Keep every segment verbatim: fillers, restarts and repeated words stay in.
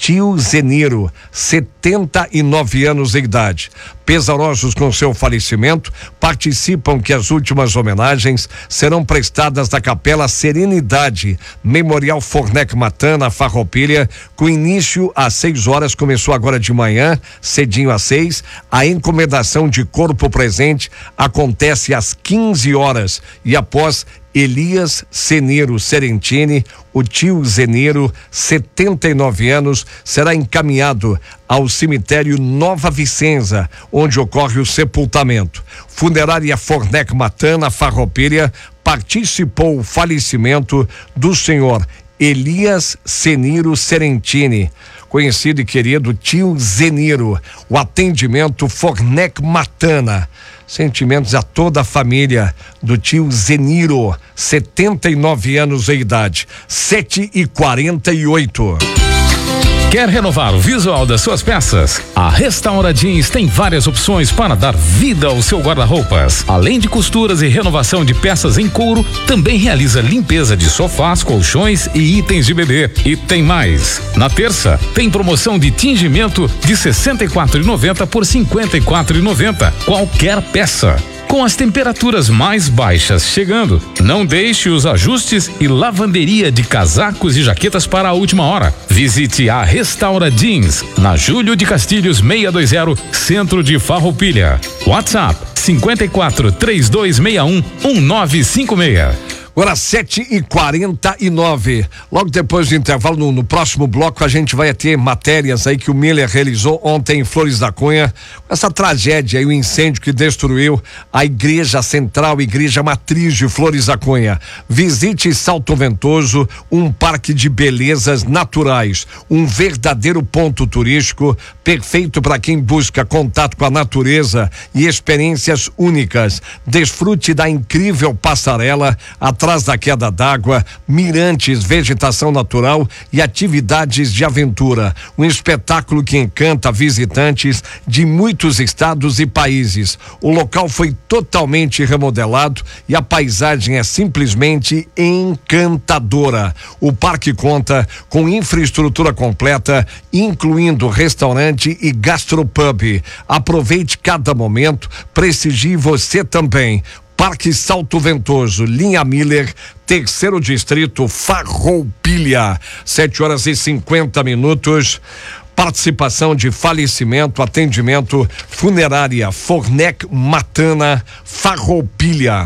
Tio Zeniro, setenta e nove anos de idade. Pesarosos com seu falecimento, participam que as últimas homenagens serão prestadas na Capela Serenidade, Memorial Fornec Matana, Farroupilha, com início às seis horas, começou agora de manhã, cedinho às seis. A encomendação de corpo presente acontece às quinze horas e após Elias Zeniro Serentini, o tio Zeniro, setenta e nove anos, será encaminhado ao cemitério Nova Vicenza, onde ocorre o sepultamento. Funerária Fornec Matana, Farroupilha, participou o falecimento do senhor Elias Zeniro Serentini, conhecido e querido tio Zeniro. O atendimento Fornec Matana. Sentimentos a toda a família do tio Zeniro, setenta e nove anos de idade, sete e quarenta e oito. Quer renovar o visual das suas peças? A Restaura Jeans tem várias opções para dar vida ao seu guarda-roupas. Além de costuras e renovação de peças em couro, também realiza limpeza de sofás, colchões e itens de bebê. E tem mais. Na terça, tem promoção de tingimento de sessenta e quatro reais e noventa centavos por cinquenta e quatro reais e noventa centavos. Qualquer peça. Com as temperaturas mais baixas chegando, não deixe os ajustes e lavanderia de casacos e jaquetas para a última hora. Visite a Restaura Jeans, na Júlio de Castilhos seiscentos e vinte, centro de Farroupilha. WhatsApp cinquenta e quatro, três dois seis um, um nove cinco seis. Agora sete e quarenta e nove. Logo depois do intervalo, no, no próximo bloco, a gente vai ter matérias aí que o Miller realizou ontem em Flores da Cunha. Essa tragédia aí, o incêndio que destruiu a igreja central, igreja matriz de Flores da Cunha. Visite Salto Ventoso, um parque de belezas naturais, um verdadeiro ponto turístico, perfeito para quem busca contato com a natureza e experiências únicas. Desfrute da incrível passarela atrás da queda d'água, mirantes, vegetação natural e atividades de aventura. Um espetáculo que encanta visitantes de muitos estados e países. O local foi totalmente remodelado e a paisagem é simplesmente encantadora. O parque conta com infraestrutura completa, incluindo restaurante e gastropub. Aproveite cada momento, prestigie você também. Parque Salto Ventoso, linha Miller, terceiro distrito, Farroupilha. Sete horas e cinquenta minutos. Participação de falecimento, atendimento, funerária Fornec Matana, Farroupilha.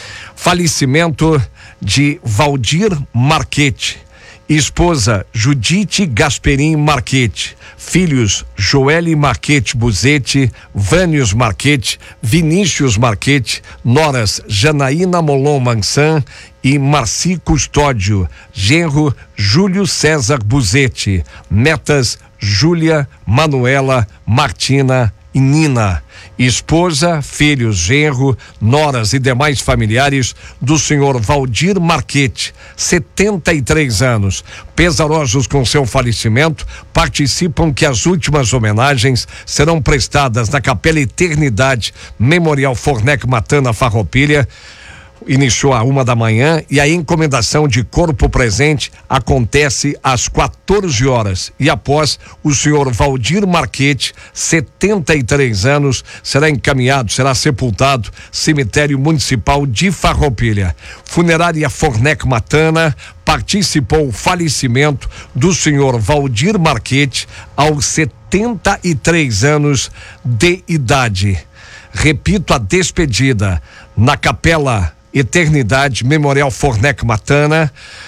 Falecimento de Valdir Marchetti. Esposa Judite Gasperim Marchetti, filhos Joelle Marchetti Buzetti, Vânios Marchetti, Vinícius Marchetti, noras Janaína Molon Mansan e Marci Custódio, genro Júlio César Buzetti, netas Júlia, Manuela, Martina e Nina, esposa, filhos, genro, noras e demais familiares do senhor Valdir Marchetti, setenta e três anos. Pesarosos com seu falecimento, participam que as últimas homenagens serão prestadas na Capela Eternidade, Memorial Fornec Matana, Farroupilha. Iniciou a uma da manhã e a encomendação de corpo presente acontece às quatorze horas e após o senhor Valdir Marchetti, setenta e três anos, será encaminhado, será sepultado cemitério municipal de Farroupilha. Funerária Fornec Matana participou o falecimento do senhor Valdir Marchetti aos setenta e três anos de idade. Repito a despedida na Capela Eternidade, Memorial Fornec Matana,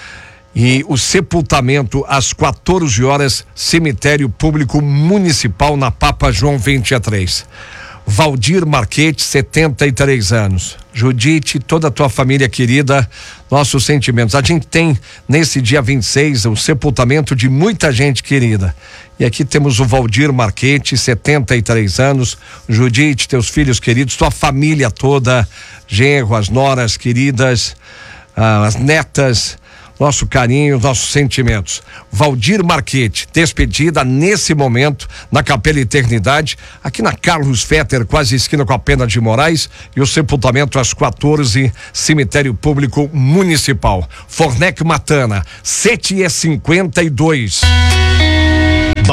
e o sepultamento às quatorze horas, cemitério público municipal na Papa João vinte e três. Valdir Marchetti, setenta e três anos. Judite, toda a tua família querida, nossos sentimentos. A gente tem nesse dia vinte e seis o sepultamento de muita gente querida. E aqui temos o Valdir Marchetti, setenta e três anos. Judite, teus filhos queridos, tua família toda, genro, as noras queridas, ah, as netas, nosso carinho, nossos sentimentos. Valdir Marchetti, despedida nesse momento na Capela Eternidade, aqui na Carlos Fetter, quase esquina com a Pena de Moraes, e o sepultamento às quatorze, cemitério público municipal. Fornec Matana, sete e cinquenta e dois.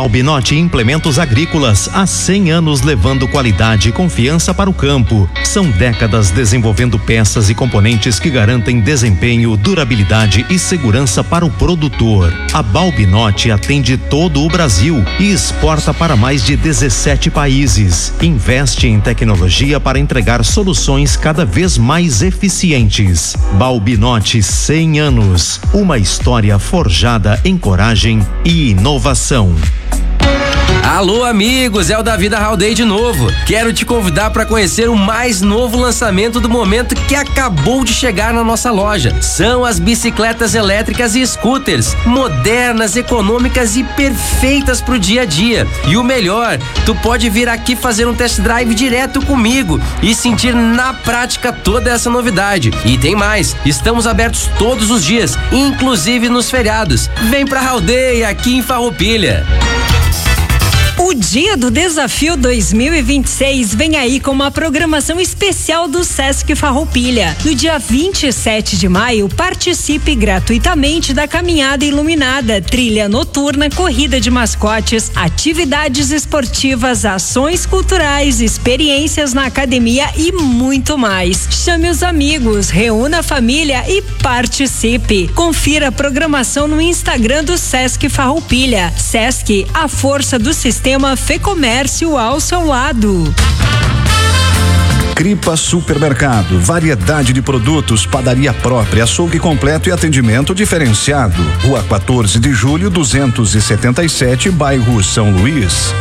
Balbinotti Implementos Agrícolas, há cem anos levando qualidade e confiança para o campo. São décadas desenvolvendo peças e componentes que garantem desempenho, durabilidade e segurança para o produtor. A Balbinotti atende todo o Brasil e exporta para mais de dezessete países. Investe em tecnologia para entregar soluções cada vez mais eficientes. Balbinotti, cem anos. Uma história forjada em coragem e inovação. Alô amigos, é o Davi da Haldei de novo. Quero te convidar para conhecer o mais novo lançamento do momento que acabou de chegar na nossa loja. São as bicicletas elétricas e scooters, modernas, econômicas e perfeitas pro dia a dia. E o melhor, tu pode vir aqui fazer um test drive direto comigo e sentir na prática toda essa novidade. E tem mais, estamos abertos todos os dias, inclusive nos feriados. Vem pra Haldei, aqui em Farroupilha. O Dia do Desafio dois mil e vinte e seis vem aí com uma programação especial do Sesc Farroupilha. No dia vinte e sete de maio, participe gratuitamente da caminhada iluminada, trilha noturna, corrida de mascotes, atividades esportivas, ações culturais, experiências na academia e muito mais. Chame os amigos, reúna a família e participe. Confira a programação no Instagram do Sesc Farroupilha. Sesc, a força do sistema Fê Comércio ao seu lado. Cripa Supermercado, variedade de produtos, padaria própria, açougue completo e atendimento diferenciado. Rua quatorze de julho, duzentos e setenta e sete, bairro São Luís.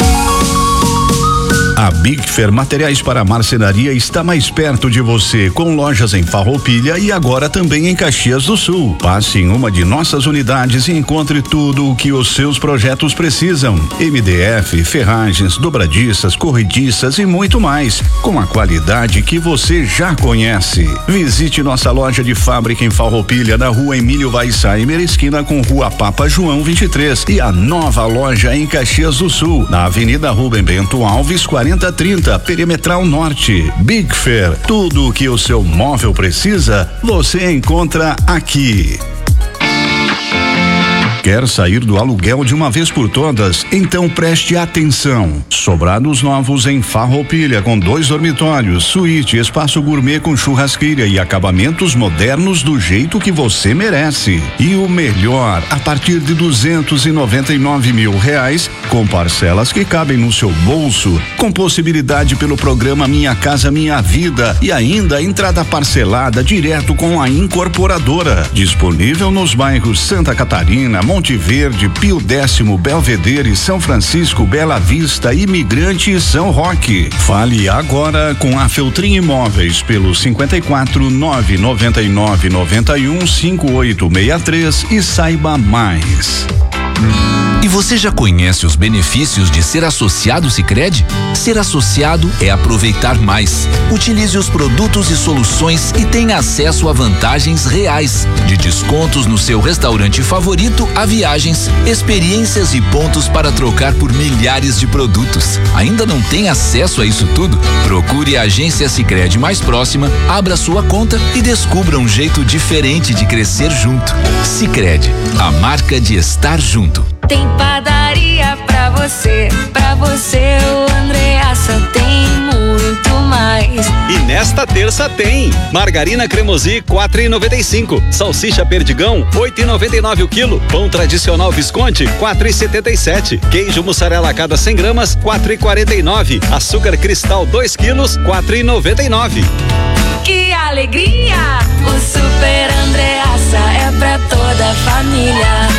A Bigfer Materiais para Marcenaria está mais perto de você, com lojas em Farroupilha e agora também em Caxias do Sul. Passe em uma de nossas unidades e encontre tudo o que os seus projetos precisam. M D F, ferragens, dobradiças, corrediças e muito mais, com a qualidade que você já conhece. Visite nossa loja de fábrica em Farroupilha, na rua Emílio Weissheimer, esquina com rua Papa João vinte e três, e a nova loja em Caxias do Sul, na Avenida Rubem Bento Alves, quarenta trinta, Perimetral Norte. Bigfer, tudo o que o seu móvel precisa, você encontra aqui. Quer sair do aluguel de uma vez por todas? Então preste atenção. Sobrados novos em Farroupilha, com dois dormitórios, suíte, espaço gourmet com churrasqueira e acabamentos modernos do jeito que você merece. E o melhor, a partir de duzentos e noventa e nove mil reais, com parcelas que cabem no seu bolso, com possibilidade pelo programa Minha Casa Minha Vida e ainda entrada parcelada direto com a incorporadora. Disponível nos bairros Santa Catarina, Monte Verde, Pio Décimo, Belvedere, São Francisco, Bela Vista, Imigrante e São Roque. Fale agora com a Feltrin Imóveis pelo cinquenta e quatro, nove noventa e nove, noventa e um, cinquenta e oito sessenta e três e saiba mais. E você já conhece os benefícios de ser associado Sicredi? Ser associado é aproveitar mais. Utilize os produtos e soluções e tenha acesso a vantagens reais, de descontos no seu restaurante favorito a viagens, experiências e pontos para trocar por milhares de produtos. Ainda não tem acesso a isso tudo? Procure a agência Sicredi mais próxima, abra sua conta e descubra um jeito diferente de crescer junto. Sicredi, a marca de estar junto. Tem padaria pra você, pra você o Andreassa tem muito mais. E nesta terça tem margarina Cremosi quatro e noventa e cinco, salsicha Perdigão oito e noventa e nove o quilo, pão tradicional Visconti quatro e setenta e sete, queijo mussarela a cada cem gramas quatro e quarenta e nove, açúcar cristal dois quilos quatro e noventa e nove. Que alegria! O Super Andreassa é pra toda a família.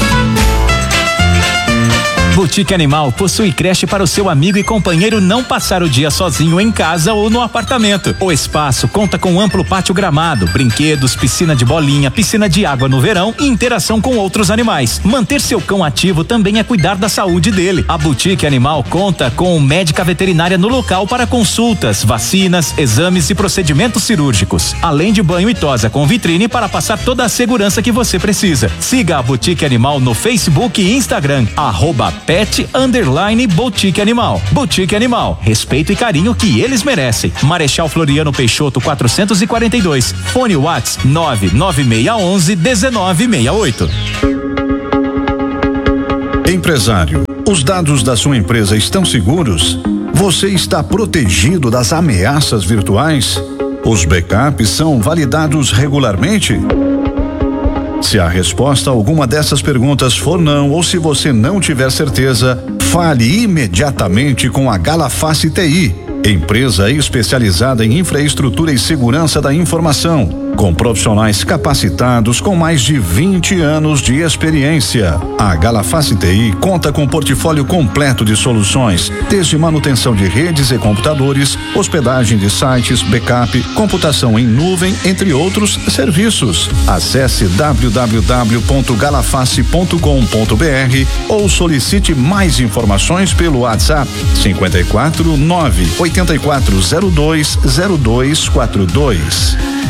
Boutique Animal possui creche para o seu amigo e companheiro não passar o dia sozinho em casa ou no apartamento. O espaço conta com amplo pátio gramado, brinquedos, piscina de bolinha, piscina de água no verão e interação com outros animais. Manter seu cão ativo também é cuidar da saúde dele. A Boutique Animal conta com médica veterinária no local para consultas, vacinas, exames e procedimentos cirúrgicos, além de banho e tosa com vitrine para passar toda a segurança que você precisa. Siga a Boutique Animal no Facebook e Instagram, arroba Pet Underline Boutique Animal. Boutique Animal, respeito e carinho que eles merecem. Marechal Floriano Peixoto quatrocentos e quarenta e dois. Fone Whats nove nove seis um um, um nove seis oito. Empresário, Os dados da sua empresa estão seguros? Você está protegido das ameaças virtuais? Os backups são validados regularmente? Se a resposta a alguma dessas perguntas for não, ou se você não tiver certeza, fale imediatamente com a Galaface T I, empresa especializada em infraestrutura e segurança da informação, com profissionais capacitados com mais de vinte anos de experiência. A Galaface T I conta com um portfólio completo de soluções, desde manutenção de redes e computadores, hospedagem de sites, backup, computação em nuvem, entre outros serviços. Acesse w w w ponto galaface ponto com ponto b r ou solicite mais informações pelo WhatsApp cinquenta e quatro nove oitenta e quatro zero dois zero dois quatro dois.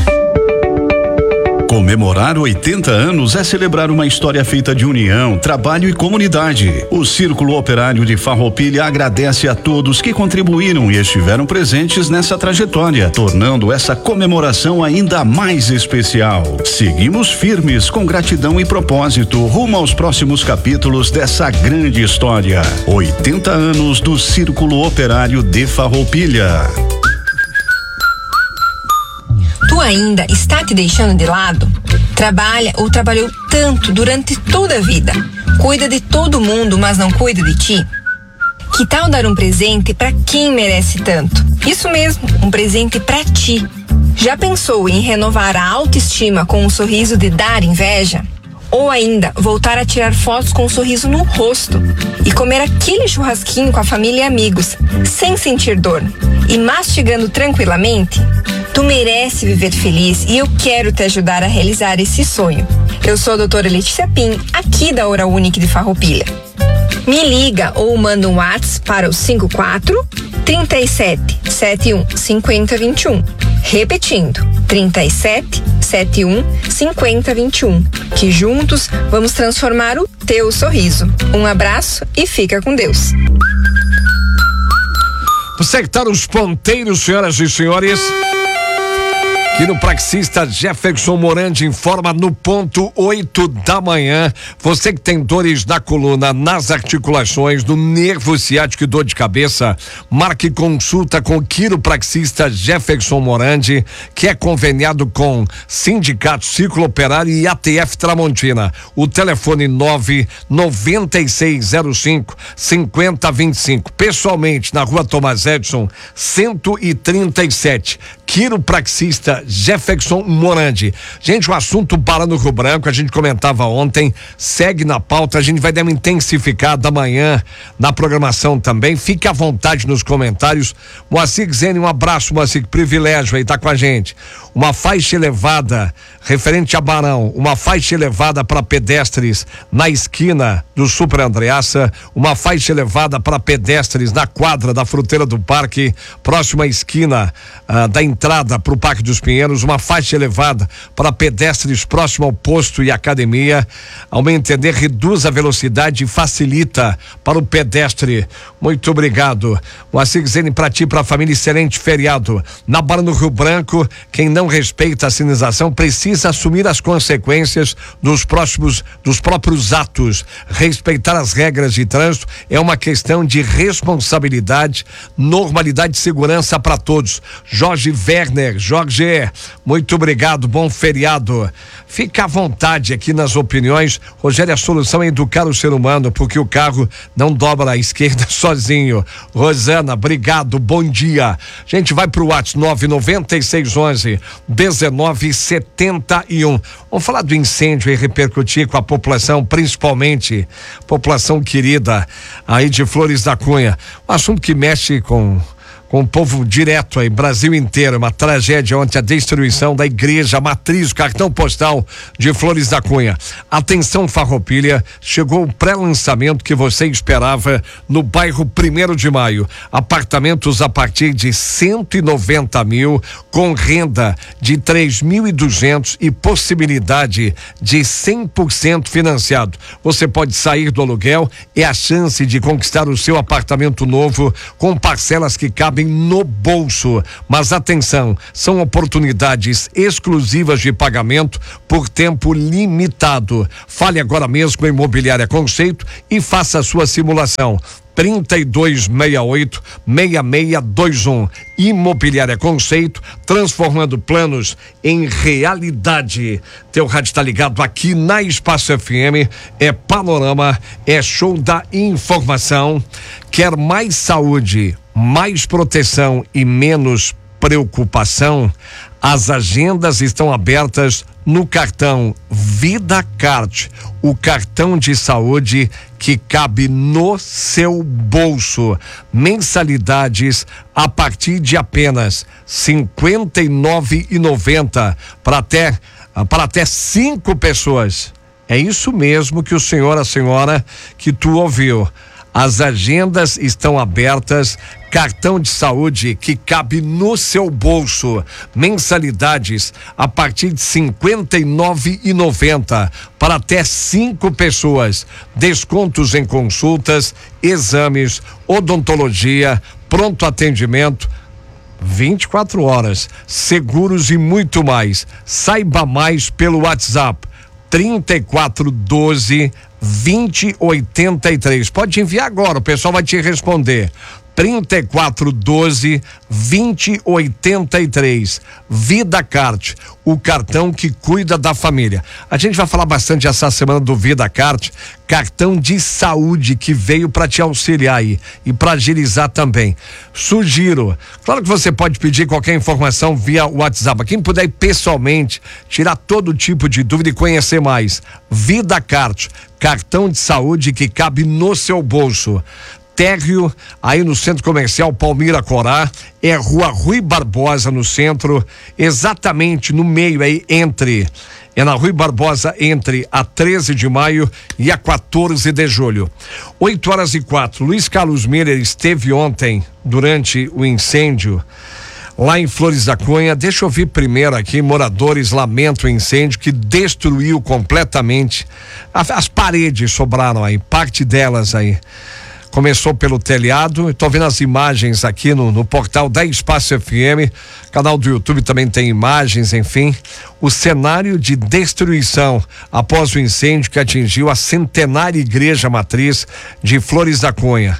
Comemorar oitenta anos é celebrar uma história feita de união, trabalho e comunidade. O Círculo Operário de Farroupilha agradece a todos que contribuíram e estiveram presentes nessa trajetória, tornando essa comemoração ainda mais especial. Seguimos firmes com gratidão e propósito rumo aos próximos capítulos dessa grande história. oitenta anos do Círculo Operário de Farroupilha. Tu ainda está te deixando de lado? Trabalha ou trabalhou tanto durante toda a vida? Cuida de todo mundo, mas não cuida de ti? Que tal dar um presente para quem merece tanto? Isso mesmo, um presente para ti. Já pensou em renovar a autoestima com um sorriso de dar inveja? Ou ainda, voltar a tirar fotos com um sorriso no rosto e comer aquele churrasquinho com a família e amigos, sem sentir dor e mastigando tranquilamente? Tu merece viver feliz e eu quero te ajudar a realizar esse sonho. Eu sou a doutora Letícia Pim, aqui da Hora Unique de Farroupilha. Me liga ou manda um WhatsApp para o cinco quatro, trinta e sete, setenta e um, cinquenta, vinte e um. Repetindo, trinta e sete, setenta e um, cinquenta, vinte e um. Que juntos vamos transformar o teu sorriso. Um abraço e fica com Deus. Você que tá nos ponteiros, senhoras e senhores. Quiropraxista Jefferson Morandi informa no ponto oito da manhã. Você que tem dores na coluna, nas articulações, no nervo ciático e dor de cabeça, marque consulta com o quiropraxista Jefferson Morandi, que é conveniado com Sindicato Círculo Operário e A T F Tramontina. O telefone nove nove seis zero cinco, cinco zero dois cinco. Pessoalmente, na rua Thomas Edison, cento e trinta e sete. Quiropraxista Jefferson Morandi. Gente, o assunto para no Rio Branco, a gente comentava ontem, segue na pauta, a gente vai dar uma intensificada amanhã na programação também. Fique à vontade nos comentários. Moacir Zene, um abraço, Moacir, que privilégio aí estar tá com a gente. Uma faixa elevada referente a Barão, uma faixa elevada para pedestres na esquina do Super Andreassa, uma faixa elevada para pedestres na quadra da Fruteira do Parque, próxima à esquina ah, da entrada para o Parque dos Pinheiros, uma faixa elevada para pedestres próximo ao posto e academia. Ao meu entender, reduz a velocidade e facilita para o pedestre. Muito obrigado. Moacir Zene, para ti, para a família, excelente feriado. Na Barra do Rio Branco, quem não respeita a sinalização precisa assumir as consequências dos próximos, dos próprios atos. Respeitar as regras de trânsito é uma questão de responsabilidade, normalidade e segurança para todos. Jorge Werner, Jorge, muito obrigado, bom feriado. Fica à vontade aqui nas opiniões. Rogério, a solução é educar o ser humano, porque o carro não dobra à esquerda sozinho. Rosana, obrigado, bom dia. A gente vai pro WhatsApp nove nove seis onze, dezenove setenta e um. Vamos falar do incêndio e repercutir com a população, principalmente população querida aí de Flores da Cunha. Um assunto que mexe com com o povo direto aí, Brasil inteiro. Uma tragédia ontem, a destruição da igreja matriz, cartão postal de Flores da Cunha. Atenção, Farroupilha, chegou o pré-lançamento que você esperava no bairro Primeiro de Maio. Apartamentos a partir de cento e noventa mil, com renda de três mil e duzentos e possibilidade de cem por cento financiado. Você pode sair do aluguel, é a chance de conquistar o seu apartamento novo com parcelas que cabem cabem no bolso. Mas atenção, são oportunidades exclusivas de pagamento por tempo limitado. Fale agora mesmo com a Imobiliária Conceito e faça a sua simulação. trinta e dois sessenta e oito, seis seis dois um. Imobiliária Conceito, transformando planos em realidade. Teu rádio está ligado aqui na Espaço F M, é Panorama, é show da informação. Quer mais saúde, mais proteção e menos preocupação? As agendas estão abertas no cartão VidaCard, o cartão de saúde que cabe no seu bolso. Mensalidades a partir de apenas cinquenta e nove reais e noventa centavos para até para até cinco pessoas. É isso mesmo que o senhor, a senhora que tu ouviu. As agendas estão abertas, cartão de saúde que cabe no seu bolso. Mensalidades a partir de cinquenta e nove reais e noventa centavos para até cinco pessoas. Descontos em consultas, exames, odontologia, pronto atendimento, vinte e quatro horas, seguros e muito mais. Saiba mais pelo WhatsApp trinta e quatro doze vinte oitenta e três. Pode enviar agora, o pessoal vai te responder. trinta e quatro doze vinte oitenta e três. VidaCard, o cartão que cuida da família. A gente vai falar bastante essa semana do VidaCard, cartão de saúde que veio para te auxiliar aí e para agilizar também. Sugiro, claro que você pode pedir qualquer informação via WhatsApp. Quem puder ir pessoalmente, tirar todo tipo de dúvida e conhecer mais. VidaCard, cartão de saúde que cabe no seu bolso. Térreo, aí no Centro Comercial Palmira Corá, é Rua Rui Barbosa no centro, exatamente no meio aí entre, é na Rui Barbosa entre a treze de maio e a quatorze de julho. oito horas e quatro. Luiz Carlos Miller esteve ontem durante o incêndio lá em Flores da Cunha. Deixa eu ouvir primeiro aqui, moradores lamentam o incêndio que destruiu completamente, as paredes sobraram aí, parte delas aí. Começou pelo telhado, estou vendo as imagens aqui no, no portal da Espaço F M, canal do YouTube também tem imagens, enfim. O cenário de destruição após o incêndio que atingiu a centenária Igreja Matriz de Flores da Cunha.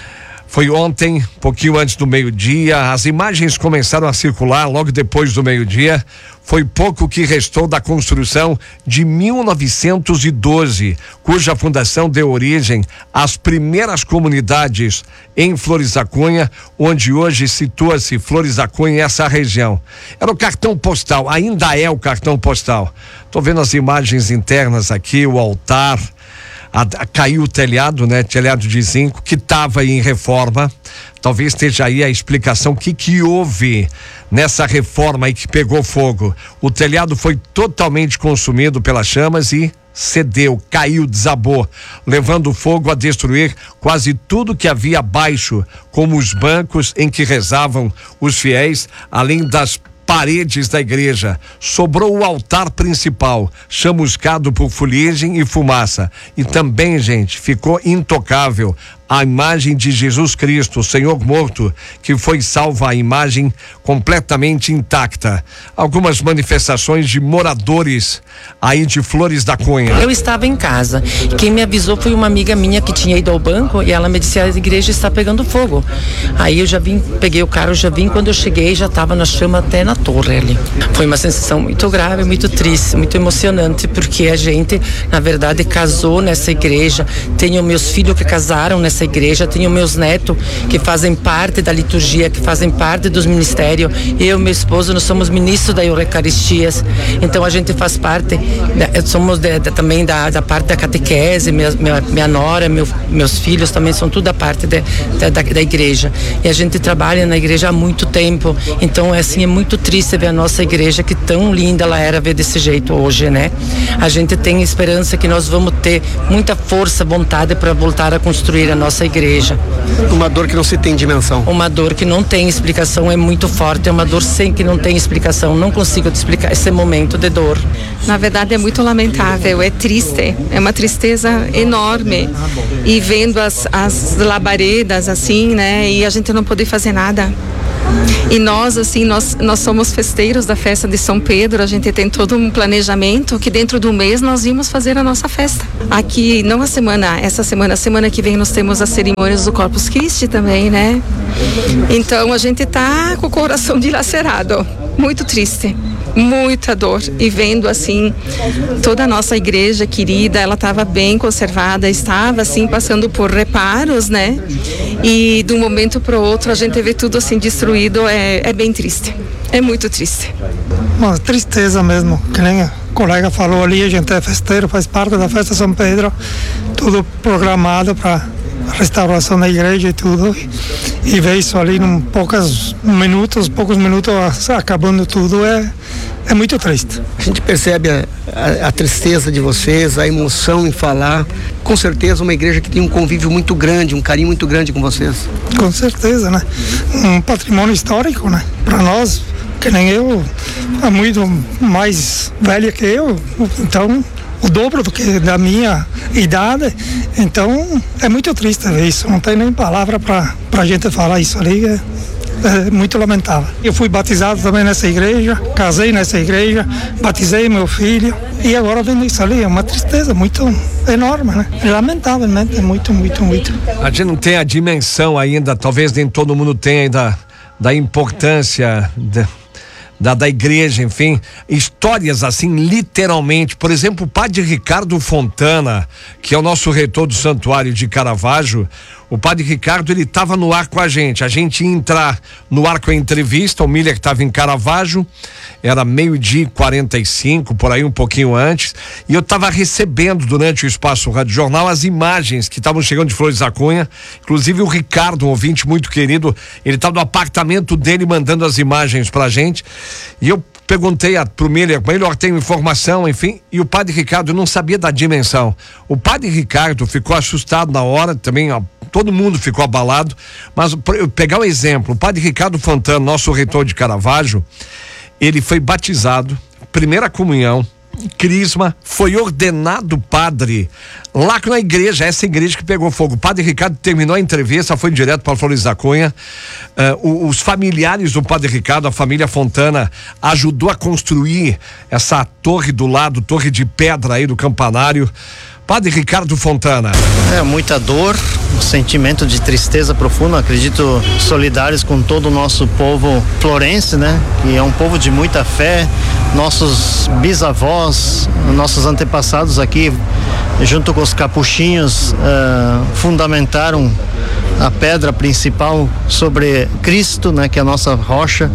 Foi ontem, pouquinho antes do meio-dia, as imagens começaram a circular logo depois do meio-dia. Foi pouco que restou da construção de mil novecentos e doze, cuja fundação deu origem às primeiras comunidades em Flores da Cunha, onde hoje situa-se Flores da Cunha e essa região. Era o cartão postal, ainda é o cartão postal. Estou vendo as imagens internas aqui, o altar. A, a, caiu o telhado, né? Telhado de zinco que estava em reforma. Talvez esteja aí a explicação o que que houve nessa reforma aí que pegou fogo. O telhado foi totalmente consumido pelas chamas e cedeu, caiu, desabou, levando fogo a destruir quase tudo que havia abaixo, como os bancos em que rezavam os fiéis, além das paredes da igreja. Sobrou o altar principal, chamuscado por fuligem e fumaça. E também, gente, ficou intocável a imagem de Jesus Cristo, o Senhor morto, que foi salva, a imagem completamente intacta. Algumas manifestações de moradores aí de Flores da Cunha. Eu estava em casa. Quem me avisou foi uma amiga minha que tinha ido ao banco e ela me disse: a igreja está pegando fogo. Aí eu já vim, peguei o carro, já vim, quando eu cheguei já estava na chama até na torre ali. Foi uma sensação muito grave, muito triste, muito emocionante, porque a gente, na verdade, casou nessa igreja. Tenho meus filhos que casaram nessa igreja, tenho meus netos que fazem parte da liturgia, que fazem parte dos ministérios. Eu e meu esposo, nós somos ministros da Eucaristias, então a gente faz parte, da, somos de, de, também da, da parte da catequese, minha, minha, minha nora, meu, meus filhos também são tudo da parte de, da, da, da igreja, e a gente trabalha na igreja há muito tempo, então é assim, é muito triste ver a nossa igreja, que tão linda ela era, ver desse jeito hoje, né? A gente tem esperança que nós vamos ter muita força, vontade para voltar a construir a nossa nossa igreja. Uma dor que não se tem dimensão. Uma dor que não tem explicação, é muito forte, é uma dor sem que não tem explicação. Não consigo te explicar esse momento de dor. Na verdade é muito lamentável, é triste, é uma tristeza enorme. E vendo as, as labaredas assim, né, e a gente não poder fazer nada. E nós, assim, nós, nós somos festeiros da festa de São Pedro, a gente tem todo um planejamento que dentro do mês nós íamos fazer a nossa festa. Aqui, não a semana, essa semana, a semana que vem nós temos as cerimônias do Corpus Christi também, né? Então a gente tá com o coração dilacerado, muito triste. Muita dor, e vendo assim toda a nossa igreja querida, ela estava bem conservada, estava assim passando por reparos, né? E de um momento para o outro a gente vê tudo assim destruído, é, é bem triste, é muito triste. Uma tristeza mesmo, que nem a colega falou ali, a gente é festeiro, faz parte da festa São Pedro, tudo programado para restauração da igreja e tudo, e, e ver isso ali em poucos minutos, poucos minutos acabando tudo, é, é muito triste. A gente percebe a, a, a tristeza de vocês, a emoção em falar. Com certeza uma igreja que tem um convívio muito grande, um carinho muito grande com vocês. Com certeza, né? Um patrimônio histórico, né? Para nós, que nem eu, é muito mais velha que eu, então o dobro do que da minha idade, então é muito triste ver isso, não tem nem palavra para a gente falar isso ali, é, é muito lamentável. Eu fui batizado também nessa igreja, casei nessa igreja, batizei meu filho, e agora vendo isso ali, é uma tristeza muito enorme, né? Lamentavelmente, é muito, muito, muito. A gente não tem a dimensão ainda, talvez nem todo mundo tenha ainda, da importância de... Da, da igreja, enfim, histórias assim, literalmente. Por exemplo, o padre Ricardo Fontana, que é o nosso reitor do Santuário de Caravaggio. O padre Ricardo, ele estava no ar com a gente. A gente ia entrar no ar com a entrevista. O Miller estava em Caravaggio, era meio-dia e quarenta e cinco, por aí um pouquinho antes. E eu estava recebendo durante o Espaço Rádio Jornal as imagens que estavam chegando de Flores da Cunha. Inclusive o Ricardo, um ouvinte muito querido, ele estava no apartamento dele mandando as imagens pra gente. E eu perguntei a, pro Miller, melhor tem informação, enfim, e o padre Ricardo não sabia da dimensão. O padre Ricardo ficou assustado na hora, também ó, todo mundo ficou abalado, mas eu pegar o exemplo, o padre Ricardo Fontana, nosso reitor de Caravaggio, ele foi batizado, primeira comunhão, crisma, foi ordenado padre lá na igreja, essa igreja que pegou fogo. O padre Ricardo terminou a entrevista, foi direto para Flores da Cunha. Uh, os familiares do padre Ricardo, a família Fontana, ajudou a construir essa torre do lado, torre de pedra aí do campanário. Padre Ricardo Fontana. É muita dor, um sentimento de tristeza profunda, acredito solidários com todo o nosso povo florense, né? Que é um povo de muita fé, nossos bisavós, nossos antepassados aqui, junto com os capuchinhos, uh, fundamentaram a pedra principal sobre Cristo, né? Que é a nossa rocha.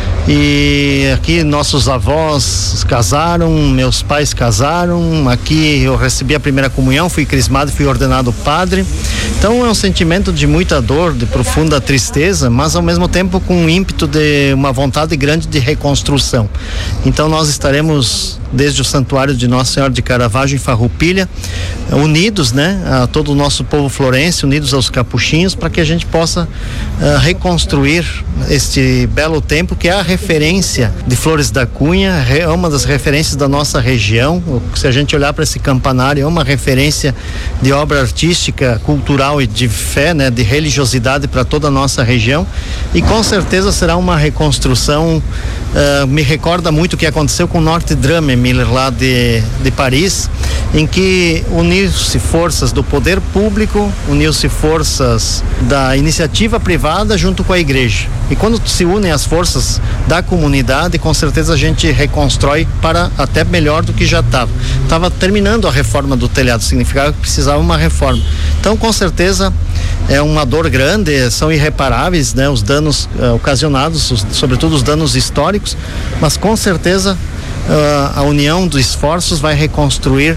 E aqui nossos avós casaram, meus pais casaram, aqui eu recebi a primeira comunhão, fui crismado, fui ordenado padre. Então é um sentimento de muita dor, de profunda tristeza, mas ao mesmo tempo com um ímpeto de uma vontade grande de reconstrução. Então nós estaremos desde o Santuário de Nossa Senhora de Caravaggio em Farroupilha, unidos, né, a todo o nosso povo florense, unidos aos capuchinhos, para que a gente possa uh, reconstruir este belo templo que é a referência de Flores da Cunha, é uma das referências da nossa região. Se a gente olhar para esse campanário, é uma referência de obra artística, cultural e de fé, né, de religiosidade para toda a nossa região, e com certeza será uma reconstrução. Uh, me recorda muito o que aconteceu com o Notre Dame, Miller, lá de, de Paris, em que uniu-se forças do poder público, uniu-se forças da iniciativa privada junto com a igreja. E quando se unem as forças da comunidade, com certeza a gente reconstrói para até melhor do que já estava. Estava terminando a reforma do telhado, significava que precisava uma reforma. Então, com certeza, é uma dor grande, são irreparáveis, né, os danos uh, ocasionados, os, sobretudo os danos históricos, mas com certeza uh, a união dos esforços vai reconstruir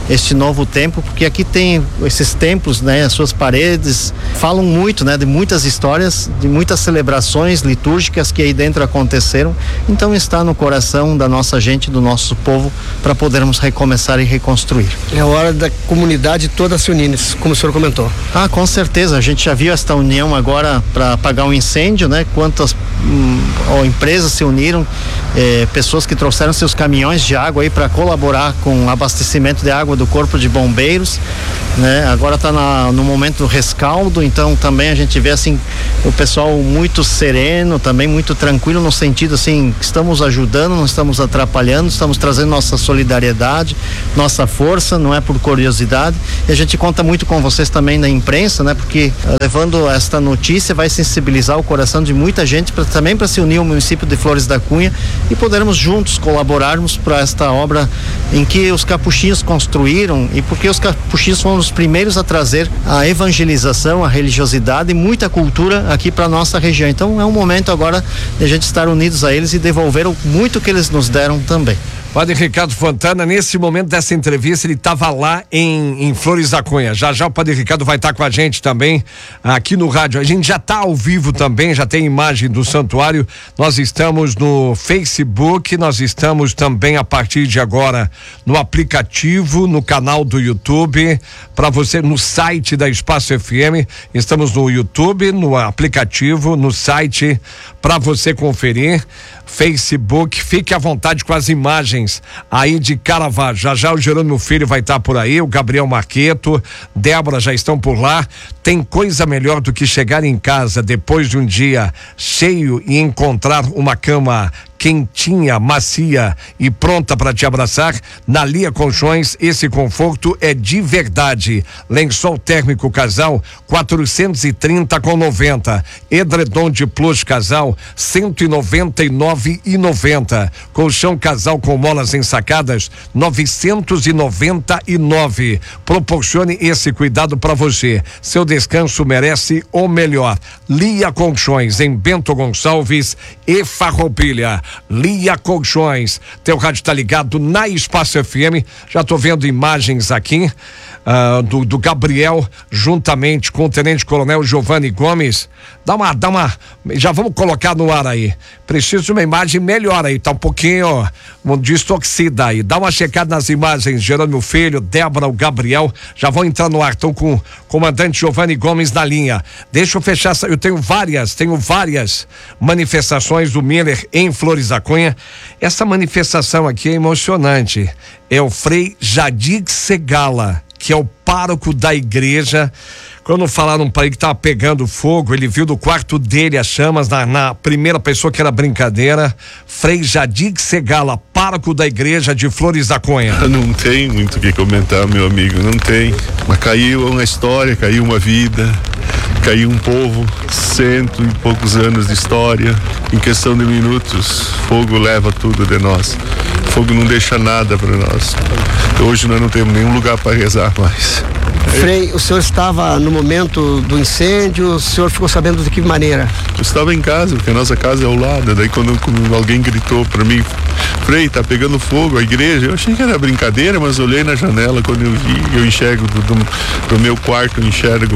este novo templo, porque aqui tem esses templos, né, as suas paredes falam muito, né, de muitas histórias, de muitas celebrações litúrgicas que aí dentro aconteceram. Então está no coração da nossa gente, do nosso povo, para podermos recomeçar e reconstruir. É hora da comunidade toda se unir, como o senhor comentou. Ah, com certeza, a gente já viu esta união agora para apagar um incêndio, né? Quantas hum, ó, empresas se uniram, eh, pessoas que trouxeram seus caminhões de água aí para colaborar com o abastecimento de água do Corpo de Bombeiros, né? Agora está no momento do rescaldo, então também a gente vê assim o pessoal muito sereno, também muito tranquilo, no sentido assim, estamos ajudando, não estamos atrapalhando, estamos trazendo nossa solidariedade, nossa força, não é por curiosidade, e a gente conta muito com vocês também da imprensa, né? Porque levando esta notícia vai sensibilizar o coração de muita gente, pra, também para se unir ao município de Flores da Cunha e podermos juntos colaborarmos para esta obra em que os capuchinhos construíram, e porque os capuchinhos foram os primeiros a trazer a evangelização, a religiosidade e muita cultura aqui para nossa região. Então é um momento agora de a gente estar unidos a eles e devolver o muito que eles nos deram também. Padre Ricardo Fontana, nesse momento dessa entrevista, ele estava lá em, em Flores da Cunha. Já já o Padre Ricardo vai estar tá com a gente também aqui no rádio. A gente já está ao vivo também, já tem imagem do santuário. Nós estamos no Facebook, nós estamos também a partir de agora no aplicativo, no canal do YouTube, para você, no site da Espaço F M. Estamos no YouTube, no aplicativo, no site, para você conferir. Facebook, fique à vontade com as imagens aí de Caravaggio. Já já o Jerônimo Filho vai estar por aí, o Gabriel Marqueto, Débora já estão por lá. Tem coisa melhor do que chegar em casa depois de um dia cheio e encontrar uma cama quentinha, macia e pronta para te abraçar? Na Lia Colchões, esse conforto é de verdade. Lençol térmico casal quatrocentos e trinta com noventa. Edredom de plus casal cento e noventa e nove e noventa. Colchão casal com molas ensacadas novecentos e noventa e nove. Proporcione esse cuidado para você. Seu descanso merece o melhor. Lia Colchões em Bento Gonçalves e Farroupilha. Lia Colchões. Teu rádio tá ligado na Espaço F M. Já tô vendo imagens aqui uh, do, do Gabriel juntamente com o Tenente Coronel Giovanni Gomes. Dá uma, dá uma, já vamos colocar no ar aí. Preciso de uma imagem melhor aí, tá um pouquinho um, distorcida aí. Dá uma checada nas imagens, Jerônimo Filho, Débora, o Gabriel, já vão entrar no ar. Estão com o comandante Giovanni Gomes na linha. Deixa eu fechar, eu tenho várias, tenho várias manifestações do Miller em Flores da Cunha. Essa manifestação aqui é emocionante. É o Frei Jadir Segala, que é o pároco da igreja. Quando falaram para ele que estava pegando fogo, ele viu do quarto dele as chamas, na, na primeira pessoa que era brincadeira. Frei Jadir Segala, pároco da igreja de Flores da Cunha. Não tem muito o que comentar, meu amigo, não tem. Mas caiu uma história, caiu uma vida, caiu um povo, cento e poucos anos de história. Em questão de minutos, fogo leva tudo de nós. Fogo não deixa nada para nós. Hoje nós não temos nenhum lugar para rezar mais. Frei, o senhor estava no momento do incêndio, o senhor ficou sabendo de que maneira? Eu estava em casa, porque a nossa casa é ao lado. Daí quando, quando alguém gritou para mim, Frei, tá pegando fogo a igreja, eu achei que era brincadeira, mas olhei na janela, quando eu vi, eu enxergo do, do, do meu quarto, eu enxergo,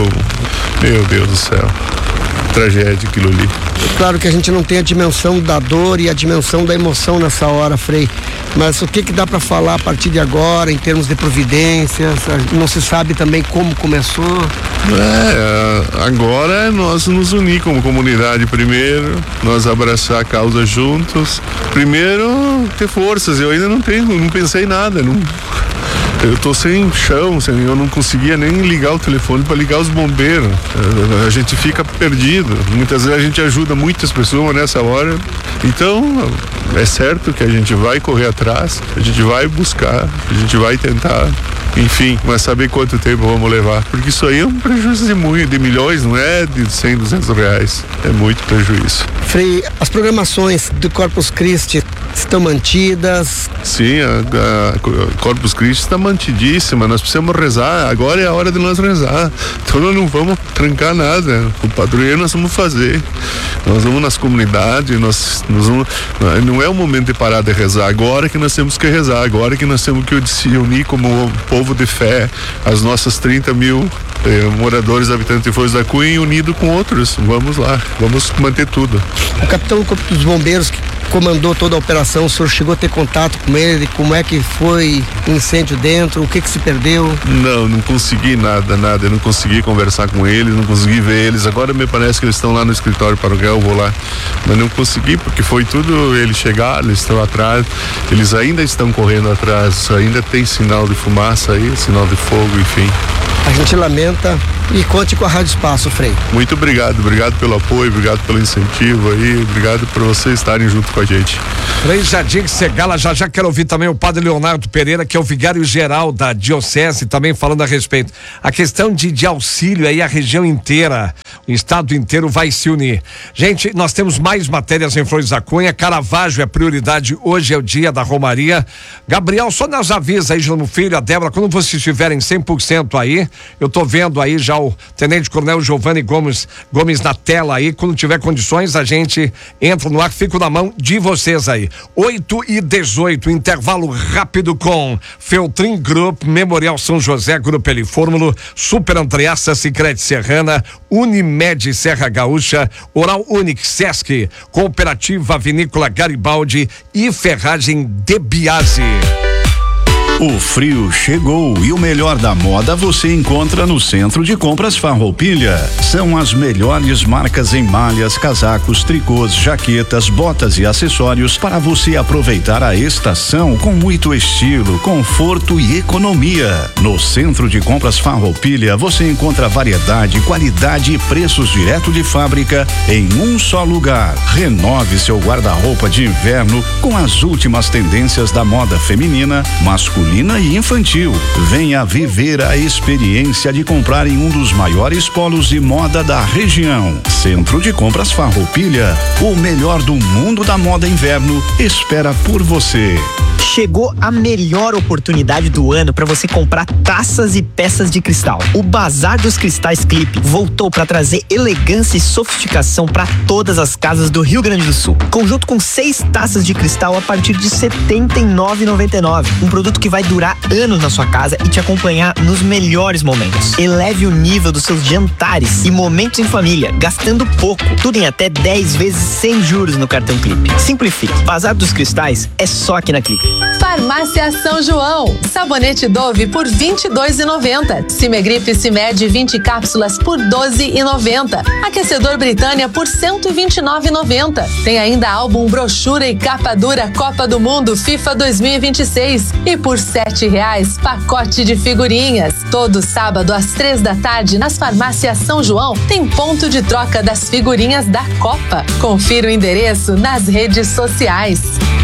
meu Deus do céu, tragédia aquilo ali. Claro que a gente não tem a dimensão da dor e a dimensão da emoção nessa hora, Frei, mas o que que dá para falar a partir de agora em termos de providências? Não se sabe também como começou. É, agora é nós nos unir como comunidade primeiro, nós abraçar a causa juntos, primeiro ter forças. Eu ainda não tenho, não pensei em nada, não. Eu tô sem chão, sem, eu não conseguia nem ligar o telefone para ligar os bombeiros. A, a gente fica perdido. Muitas vezes a gente ajuda muitas pessoas nessa hora. Então, é certo que a gente vai correr atrás, a gente vai buscar, a gente vai tentar. Enfim, mas saber quanto tempo vamos levar. Porque isso aí é um prejuízo de, muito, de milhões, não é de cem, duzentos reais. É muito prejuízo. Frei, as programações do Corpus Christi estão mantidas? Sim, a, a Corpus Christi está mantidíssima. Nós precisamos rezar. Agora é a hora de nós rezar. Então nós não vamos trancar nada. O padroeiro nós vamos fazer. Nós vamos nas comunidades, nós, nós vamos, não é o momento de parar de rezar. Agora que nós temos que rezar. Agora que nós temos que se unir como povo povo de fé, as nossas trinta mil eh, moradores, habitantes de Flores da Cunha, unido com outros. Vamos lá, vamos manter tudo. O capitão do Corpo dos Bombeiros que comandou toda a operação, o senhor chegou a ter contato com ele? Como é que foi o incêndio dentro? O que que se perdeu? Não, não consegui nada, nada. Eu não consegui conversar com eles, não consegui ver eles. Agora me parece que eles estão lá no escritório paroquial, eu vou lá. Mas não consegui, porque foi tudo, eles chegaram, eles estão atrás, eles ainda estão correndo atrás, ainda tem sinal de fumaça aí, sinal de fogo, enfim. A gente lamenta e conte com a Rádio Espaço, Frei. Muito obrigado, obrigado pelo apoio, obrigado pelo incentivo aí, obrigado por vocês estarem junto com a gente. Frei Jardim Segala, já já quero ouvir também o padre Leonardo Pereira, que é o vigário-geral da diocese, também falando a respeito. A questão de, de auxílio aí, a região inteira, o estado inteiro vai se unir. Gente, nós temos mais matérias em Flores da Cunha, Caravaggio é prioridade, hoje é o dia da Romaria. Gabriel, só nos avisa aí, João Filho, a Débora, quando vocês estiverem cem por cento aí, eu tô vendo aí já o Tenente Coronel Giovanni Gomes, Gomes na tela aí, quando tiver condições a gente entra no ar, fico na mão de vocês aí. oito e dezoito, intervalo rápido com Feltrin Group, Memorial São José, Grupo Elifórmulo, Super Andreassa, Sicredi Serrana, Unimed Serra Gaúcha, Oral Unique, Sesc, Cooperativa Vinícola Garibaldi e Ferragem de Biase. O frio chegou e o melhor da moda você encontra no Centro de Compras Farroupilha. São as melhores marcas em malhas, casacos, tricôs, jaquetas, botas e acessórios para você aproveitar a estação com muito estilo, conforto e economia. No Centro de Compras Farroupilha você encontra variedade, qualidade e preços direto de fábrica em um só lugar. Renove seu guarda-roupa de inverno com as últimas tendências da moda feminina, masculina e infantil. Venha viver a experiência de comprar em um dos maiores polos de moda da região. Centro de Compras Farroupilha, o melhor do mundo da moda inverno espera por você. Chegou a melhor oportunidade do ano para você comprar taças e peças de cristal. O Bazar dos Cristais Clipe voltou para trazer elegância e sofisticação para todas as casas do Rio Grande do Sul. Conjunto com seis taças de cristal a partir de setenta e nove reais e noventa e nove centavos. Um produto que vai durar anos na sua casa e te acompanhar nos melhores momentos. Eleve o nível dos seus jantares e momentos em família, gastando pouco. Tudo em até dez vezes sem juros no cartão Clipe. Simplifique. Bazar dos Cristais é só aqui na Clipe. Farmácia São João. Sabonete Dove por vinte e dois reais e noventa centavos. Cimegripe Cimed vinte cápsulas por doze reais e noventa centavos. Aquecedor Britânia por cento e vinte e nove reais e noventa centavos. Tem ainda álbum, brochura e capa dura Copa do Mundo FIFA dois mil e vinte e seis. E por sete reais, pacote de figurinhas. Todo sábado às três da tarde nas farmácias São João tem ponto de troca das figurinhas da Copa. Confira o endereço nas redes sociais.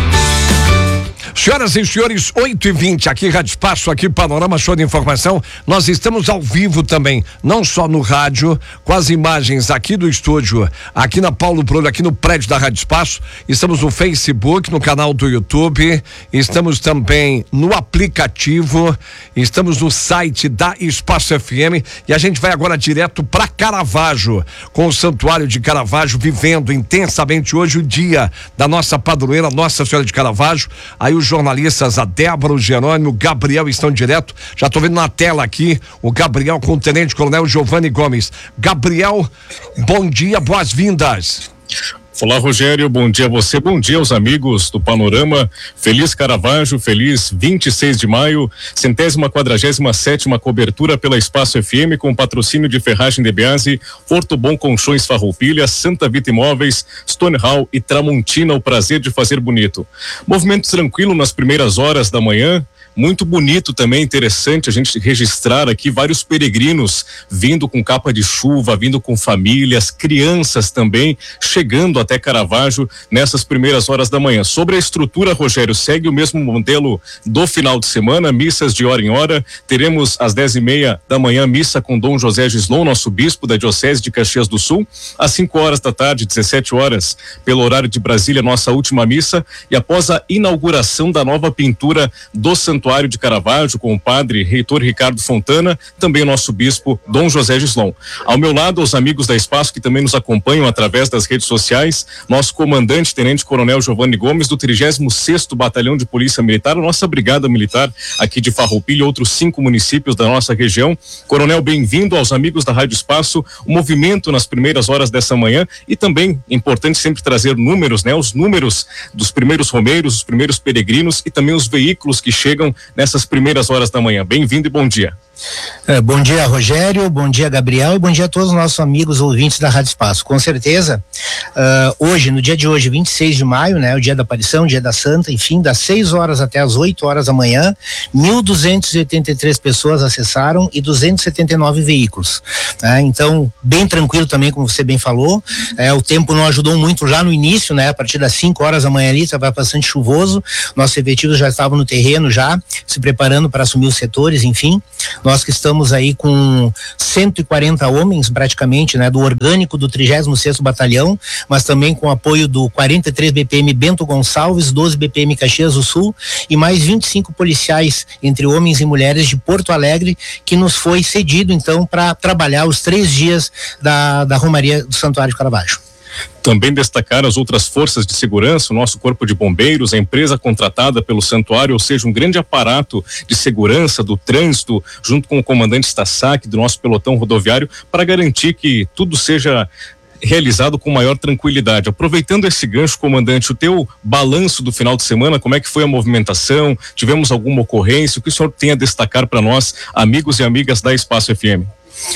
Senhoras e senhores, oito e vinte, aqui Rádio Espaço, aqui Panorama Show de Informação. Nós estamos ao vivo também, não só no rádio, com as imagens aqui do estúdio, aqui na Paulo Brolho, aqui no prédio da Rádio Espaço. Estamos no Facebook, no canal do YouTube, estamos também no aplicativo, estamos no site da Espaço F M e a gente vai agora direto para Caravaggio, com o Santuário de Caravaggio, vivendo intensamente hoje o dia da nossa padroeira, Nossa Senhora de Caravaggio. Aí os jornalistas, a Débora, o Jerônimo, o Gabriel estão direto. Já estou vendo na tela aqui o Gabriel com o Tenente Coronel Giovanni Gomes. Gabriel, bom dia, boas-vindas. Olá, Rogério, bom dia a você, bom dia aos amigos do Panorama. Feliz Caravaggio, feliz vinte e seis de maio, centésima quadragésima sétima cobertura pela Espaço F M com patrocínio de Ferragem de Biase, Porto Bom Colchões Farroupilha, Santa Vita Imóveis, Stone Hall e Tramontina, o prazer de fazer bonito. Movimento tranquilo nas primeiras horas da manhã. Muito bonito também, interessante a gente registrar aqui vários peregrinos vindo com capa de chuva, vindo com famílias, crianças também, chegando até Caravaggio nessas primeiras horas da manhã. Sobre a estrutura, Rogério, segue o mesmo modelo do final de semana, missas de hora em hora. Teremos às dez e meia da manhã missa com Dom José Gislon, nosso bispo da Diocese de Caxias do Sul. Às cinco horas da tarde, dezessete horas, pelo horário de Brasília, nossa última missa. E após a inauguração da nova pintura do santuário Santuário de Caravaggio, com o padre reitor Ricardo Fontana, também o nosso bispo Dom José Gislon. Ao meu lado, os amigos da Espaço que também nos acompanham através das redes sociais, nosso comandante, Tenente Coronel Giovanni Gomes, do trigésimo sexto Batalhão de Polícia Militar, a nossa Brigada Militar aqui de Farroupilha e outros cinco municípios da nossa região. Coronel, bem-vindo aos amigos da Rádio Espaço, o movimento nas primeiras horas dessa manhã e também é importante sempre trazer números, né? Os números dos primeiros romeiros, os primeiros peregrinos e também os veículos que chegam nessas primeiras horas da manhã. Bem-vindo e bom dia. É, bom dia, Rogério, bom dia, Gabriel, e bom dia a todos os nossos amigos ouvintes da Rádio Espaço. Com certeza, uh, hoje, no dia de hoje, vinte e seis de maio, né, o dia da aparição, dia da Santa, enfim, das seis horas até as oito horas da manhã, mil duzentas e oitenta e três pessoas acessaram e duzentos e setenta e nove veículos. Né? Então, bem tranquilo também, como você bem falou. É, o tempo não ajudou muito já no início, né? A partir das cinco horas da manhã ali, estava bastante chuvoso. Nossos efetivos já estavam no terreno, já se preparando para assumir os setores, enfim. Nós que estamos aí com cento e quarenta homens praticamente, né, do orgânico do trigésimo sexto Batalhão, mas também com apoio do quarenta e três B P M Bento Gonçalves, doze B P M Caxias do Sul e mais vinte e cinco policiais entre homens e mulheres de Porto Alegre, que nos foi cedido então para trabalhar os três dias da, da Romaria do Santuário de Caravaggio. Também destacar as outras forças de segurança, o nosso corpo de bombeiros, a empresa contratada pelo santuário, ou seja, um grande aparato de segurança do trânsito, junto com o comandante Stassak do nosso pelotão rodoviário, para garantir que tudo seja realizado com maior tranquilidade. Aproveitando esse gancho, comandante, o teu balanço do final de semana, como é que foi a movimentação? Tivemos alguma ocorrência? O que o senhor tem a destacar para nós, amigos e amigas da Espaço F M?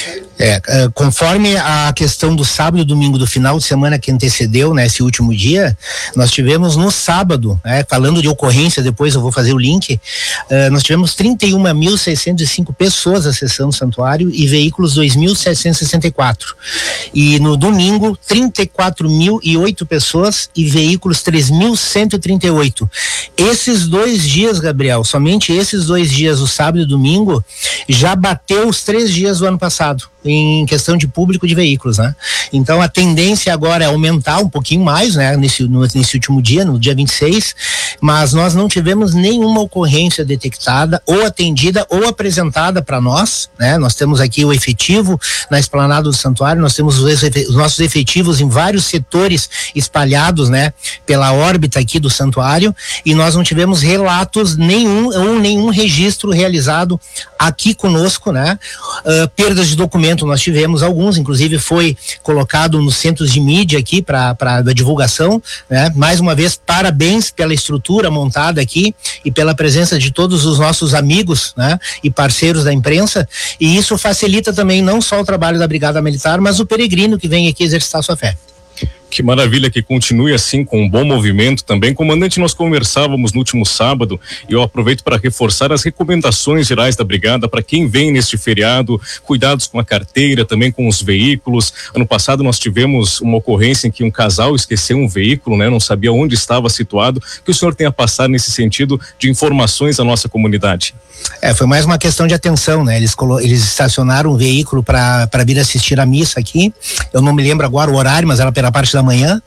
É, conforme a questão do sábado e domingo do final de semana que antecedeu, né, esse último dia, nós tivemos no sábado, né, falando de ocorrência, depois eu vou fazer o link, uh, nós tivemos trinta e uma mil seiscentos e cinco pessoas acessando o santuário e veículos dois mil setecentos e sessenta e quatro. E no domingo, trinta e quatro mil e oito pessoas e veículos três mil cento e trinta e oito. Esses dois dias, Gabriel, somente esses dois dias, o sábado e domingo, já bateu os três dias do ano passado, em questão de público de veículos, né? Então a tendência agora é aumentar um pouquinho mais, né? Nesse, no, nesse último dia, no dia vinte e seis, mas nós não tivemos nenhuma ocorrência detectada ou atendida ou apresentada para nós, né? Nós temos aqui o efetivo na esplanada do santuário, nós temos os, os nossos efetivos em vários setores espalhados, né? Pela órbita aqui do santuário, e nós não tivemos relatos nenhum ou nenhum registro realizado aqui conosco, né? Uh, perdas de documentos nós tivemos alguns, inclusive foi colocado nos centros de mídia aqui para para a divulgação, né? Mais uma vez, parabéns pela estrutura montada aqui e pela presença de todos os nossos amigos, né? E parceiros da imprensa, e isso facilita também não só o trabalho da Brigada Militar, mas o peregrino que vem aqui exercitar sua fé. Que maravilha que continue assim, com um bom movimento também. Comandante, nós conversávamos no último sábado e eu aproveito para reforçar as recomendações gerais da Brigada para quem vem neste feriado, cuidados com a carteira, também com os veículos. Ano passado nós tivemos uma ocorrência em que um casal esqueceu um veículo, né? Não sabia onde estava situado. O que o senhor tem a passar nesse sentido de informações à nossa comunidade? É, foi mais uma questão de atenção, né? Eles, colo- eles estacionaram um veículo para para vir assistir a missa aqui. Eu não me lembro agora o horário, mas era pela parte da manhã,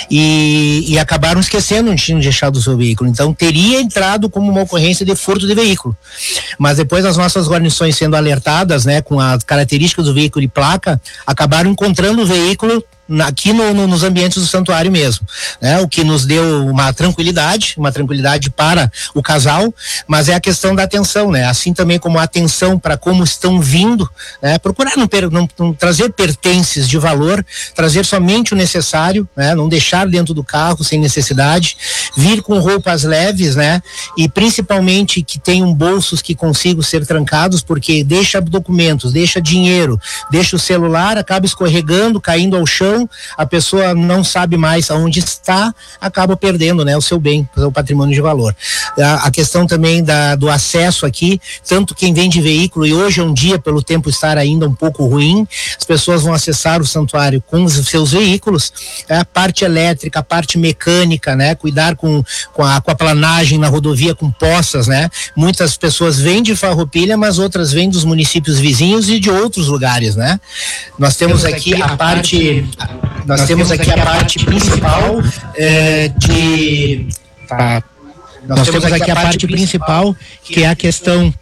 e, e acabaram esquecendo onde tinham deixado o seu veículo. Então teria entrado como uma ocorrência de furto de veículo, mas depois as nossas guarnições sendo alertadas, né, com as características do veículo e placa, acabaram encontrando o veículo aqui no, no, nos ambientes do santuário mesmo, né? O que nos deu uma tranquilidade, uma tranquilidade para o casal, mas é a questão da atenção, né? Assim também como a atenção para como estão vindo, né? Procurar não, per, não, não trazer pertences de valor, trazer somente o necessário, né? Não deixar dentro do carro sem necessidade, vir com roupas leves, né? E principalmente que tenham bolsos que consigam ser trancados, porque deixa documentos, deixa dinheiro, deixa o celular, acaba escorregando, caindo ao chão, a pessoa não sabe mais aonde está, acaba perdendo, né, o seu bem, o seu patrimônio de valor. A, a questão também da, do acesso aqui, tanto quem vem de veículo, e hoje é um dia, pelo tempo estar ainda um pouco ruim, as pessoas vão acessar o santuário com os seus veículos, é, a parte elétrica, a parte mecânica, né, cuidar com, com, a, com a planagem na rodovia, com poças, né, muitas pessoas vêm de Farroupilha, mas outras vêm dos municípios vizinhos e de outros lugares, né. Nós temos aqui a parte... Nós, Nós temos aqui a parte principal é, de... Tá. Nós, Nós temos aqui a parte principal, que é a questão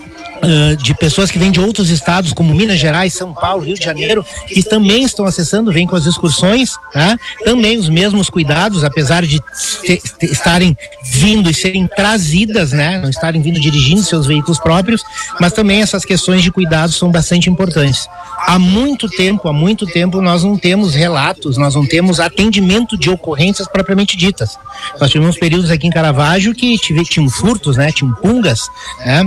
Uh, de pessoas que vêm de outros estados, como Minas Gerais, São Paulo, Rio de Janeiro, que também estão acessando, vêm com as excursões, né? Também os mesmos cuidados, apesar de te, te, estarem vindo e serem trazidas, né? Não estarem vindo dirigindo seus veículos próprios, mas também essas questões de cuidados são bastante importantes. Há muito tempo, há muito tempo nós não temos relatos, nós não temos atendimento de ocorrências propriamente ditas. Nós tivemos períodos aqui em Caravaggio que tive, tinham furtos, né? Tinham pungas, né?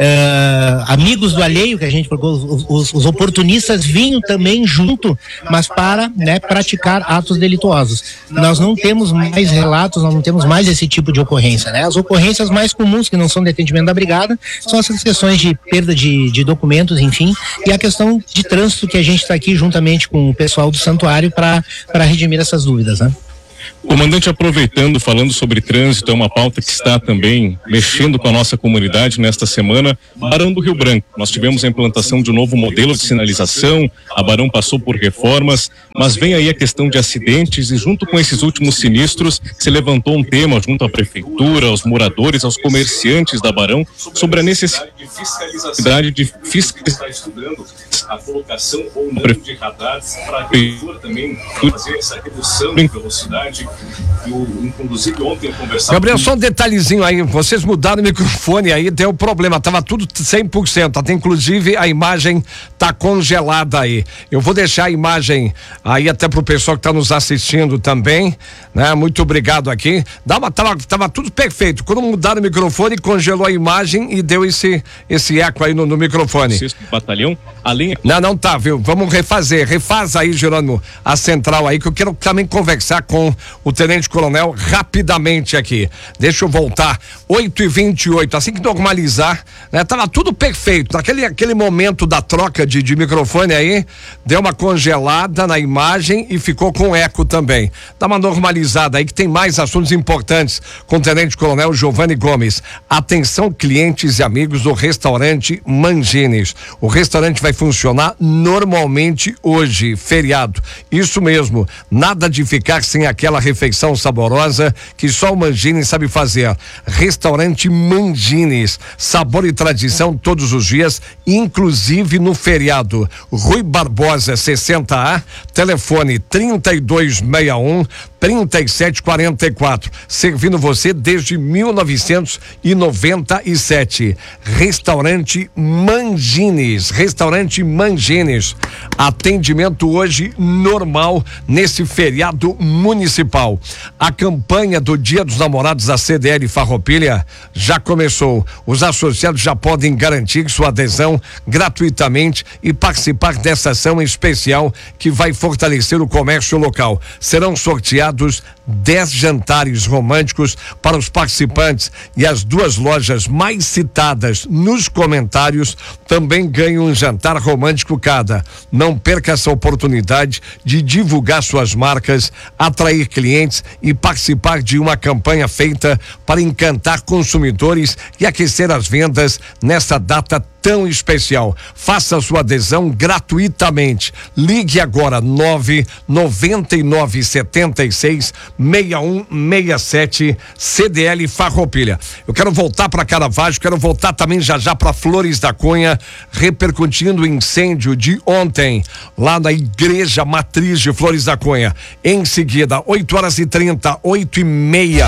Uh, amigos do alheio, que a gente, os, os, os oportunistas vinham também junto, mas para, né, praticar atos delituosos. Nós não temos mais relatos, nós não temos mais esse tipo de ocorrência, né? As ocorrências mais comuns, que não são de atendimento da brigada, são essas questões de perda de, de documentos, enfim, e a questão de trânsito, que a gente está aqui juntamente com o pessoal do santuário para para redimir essas dúvidas, né? Comandante, aproveitando, falando sobre trânsito, é uma pauta que está também mexendo com a nossa comunidade nesta semana. Barão do Rio Branco, nós tivemos a implantação de um novo modelo de sinalização, a Barão passou por reformas, mas vem aí a questão de acidentes e junto com esses últimos sinistros se levantou um tema junto à prefeitura, aos moradores, aos comerciantes da Barão, sobre a necessidade de fiscalização, de fiscalizar, estudando a colocação ou não de radares para a prefeitura também fazer essa redução de velocidade. Eu, inclusive ontem eu conversava... Gabriel, só um detalhezinho aí, vocês mudaram o microfone aí, deu problema, tava tudo cem por cento, até inclusive a imagem tá congelada aí. Eu vou deixar a imagem aí até pro pessoal que tá nos assistindo também, né? Muito obrigado aqui. Dá uma, tava, tava tudo perfeito, quando mudaram o microfone, congelou a imagem e deu esse, esse eco aí no, no microfone. Sexto Batalhão, além... Não, não tá, viu? Vamos refazer, refaz aí, Jerônimo, a central aí, que eu quero também conversar com o Tenente Coronel rapidamente aqui. Deixa eu voltar. oito e vinte e oito, assim que normalizar, né? Tava tudo perfeito. Naquele aquele momento da troca de, de microfone aí, deu uma congelada na imagem e ficou com eco também. Dá uma normalizada aí que tem mais assuntos importantes com o Tenente Coronel Giovanni Gomes. Atenção, clientes e amigos do restaurante Mangines. O restaurante vai funcionar normalmente hoje, feriado. Isso mesmo, nada de ficar sem aquela refeição saborosa que só o Mangines sabe fazer. Restaurante Mangines, sabor e tradição todos os dias, inclusive no feriado. Rui Barbosa sessenta A, telefone trinta e dois sessenta e um, trinta e sete quarenta e quatro, servindo você desde mil novecentos e noventa e sete. Restaurante Mangines, restaurante Mangines, atendimento hoje normal nesse feriado municipal. A campanha do Dia dos Namorados da C D L Farroupilha já começou. Os associados já podem garantir sua adesão gratuitamente e participar dessa ação especial que vai fortalecer o comércio local. Serão sorteados dez jantares românticos para os participantes e as duas lojas mais citadas nos comentários também ganham um jantar romântico cada. Não perca essa oportunidade de divulgar suas marcas, atrair clientes e participar de uma campanha feita para encantar consumidores e aquecer as vendas nessa data tão especial. Faça sua adesão gratuitamente. Ligue agora nove noventa e nove setenta e seis sessenta e um sessenta e sete C D L Farroupilha. Eu quero voltar para Caravaggio, quero voltar também já já para Flores da Cunha, repercutindo o incêndio de ontem lá na Igreja Matriz de Flores da Cunha. Em seguida, oito horas e trinta, oito e meia.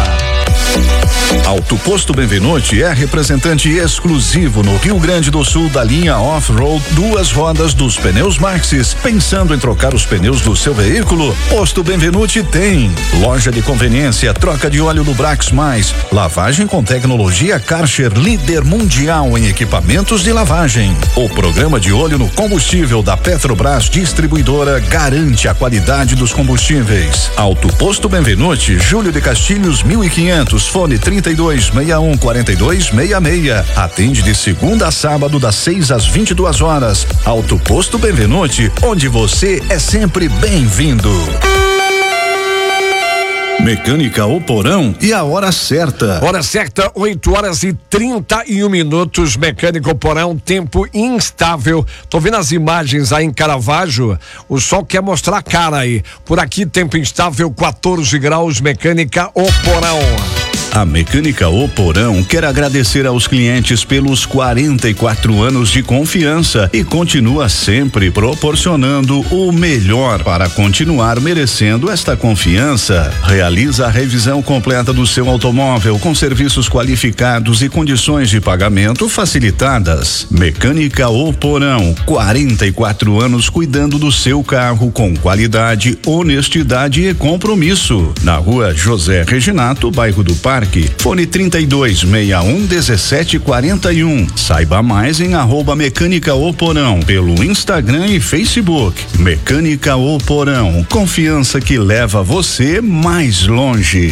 Auto Posto Benvenuti é representante exclusivo no Rio Grande do Sul da linha Off-Road duas rodas dos pneus Maxxis. Pensando em trocar os pneus do seu veículo? Posto Benvenuti tem. Loja de conveniência, troca de óleo Lubrax Mais, lavagem com tecnologia Karcher, líder mundial em equipamentos de lavagem. O programa de óleo no combustível da Petrobras Distribuidora garante a qualidade dos combustíveis. Auto Posto Benvenuti, Júlio de Castilhos mil e quinhentos, fone trinta e dois sessenta e um quarenta e dois sessenta e seis. Atende de segunda a sábado das seis às vinte e duas horas. Auto Posto Benvenuti, onde você é sempre bem-vindo. Mecânica O Porão e a hora certa. Hora certa, oito horas e trinta e um minutos. Mecânica O Porão, tempo instável. Tô vendo as imagens aí em Caravaggio. O sol quer mostrar a cara aí. Por aqui, tempo instável, quatorze graus. Mecânica O Porão. A Mecânica O Porão quer agradecer aos clientes pelos quarenta e quatro anos de confiança e continua sempre proporcionando o melhor para continuar merecendo esta confiança. Realiza a revisão completa do seu automóvel com serviços qualificados e condições de pagamento facilitadas. Mecânica O Porão, quarenta e quatro anos cuidando do seu carro com qualidade, honestidade e compromisso. Na rua José Reginato, bairro do Parque. Fone trinta e dois, sessenta e um, dezessete quarenta e um. Saiba mais em arroba Mecânica O Porão pelo Instagram e Facebook. Mecânica O Porão, confiança que leva você mais longe.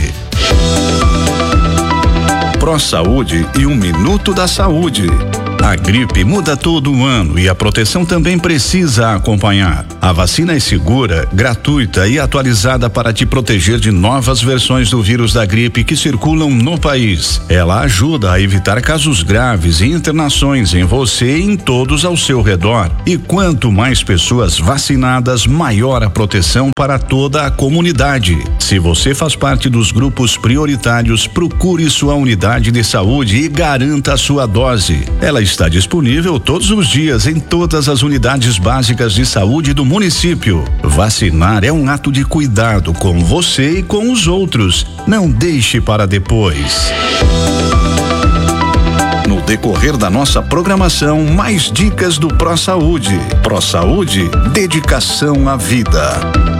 Pro Saúde e um minuto da saúde. A gripe muda todo ano e a proteção também precisa acompanhar. A vacina é segura, gratuita e atualizada para te proteger de novas versões do vírus da gripe que circulam no país. Ela ajuda a evitar casos graves e internações em você e em todos ao seu redor. E quanto mais pessoas vacinadas, maior a proteção para toda a comunidade. Se você faz parte dos grupos prioritários, procure sua unidade de saúde e garanta a sua dose. Ela está Está disponível todos os dias em todas as unidades básicas de saúde do município. Vacinar é um ato de cuidado com você e com os outros. Não deixe para depois. No decorrer da nossa programação, mais dicas do Pro Saúde. Pro Saúde, dedicação à vida.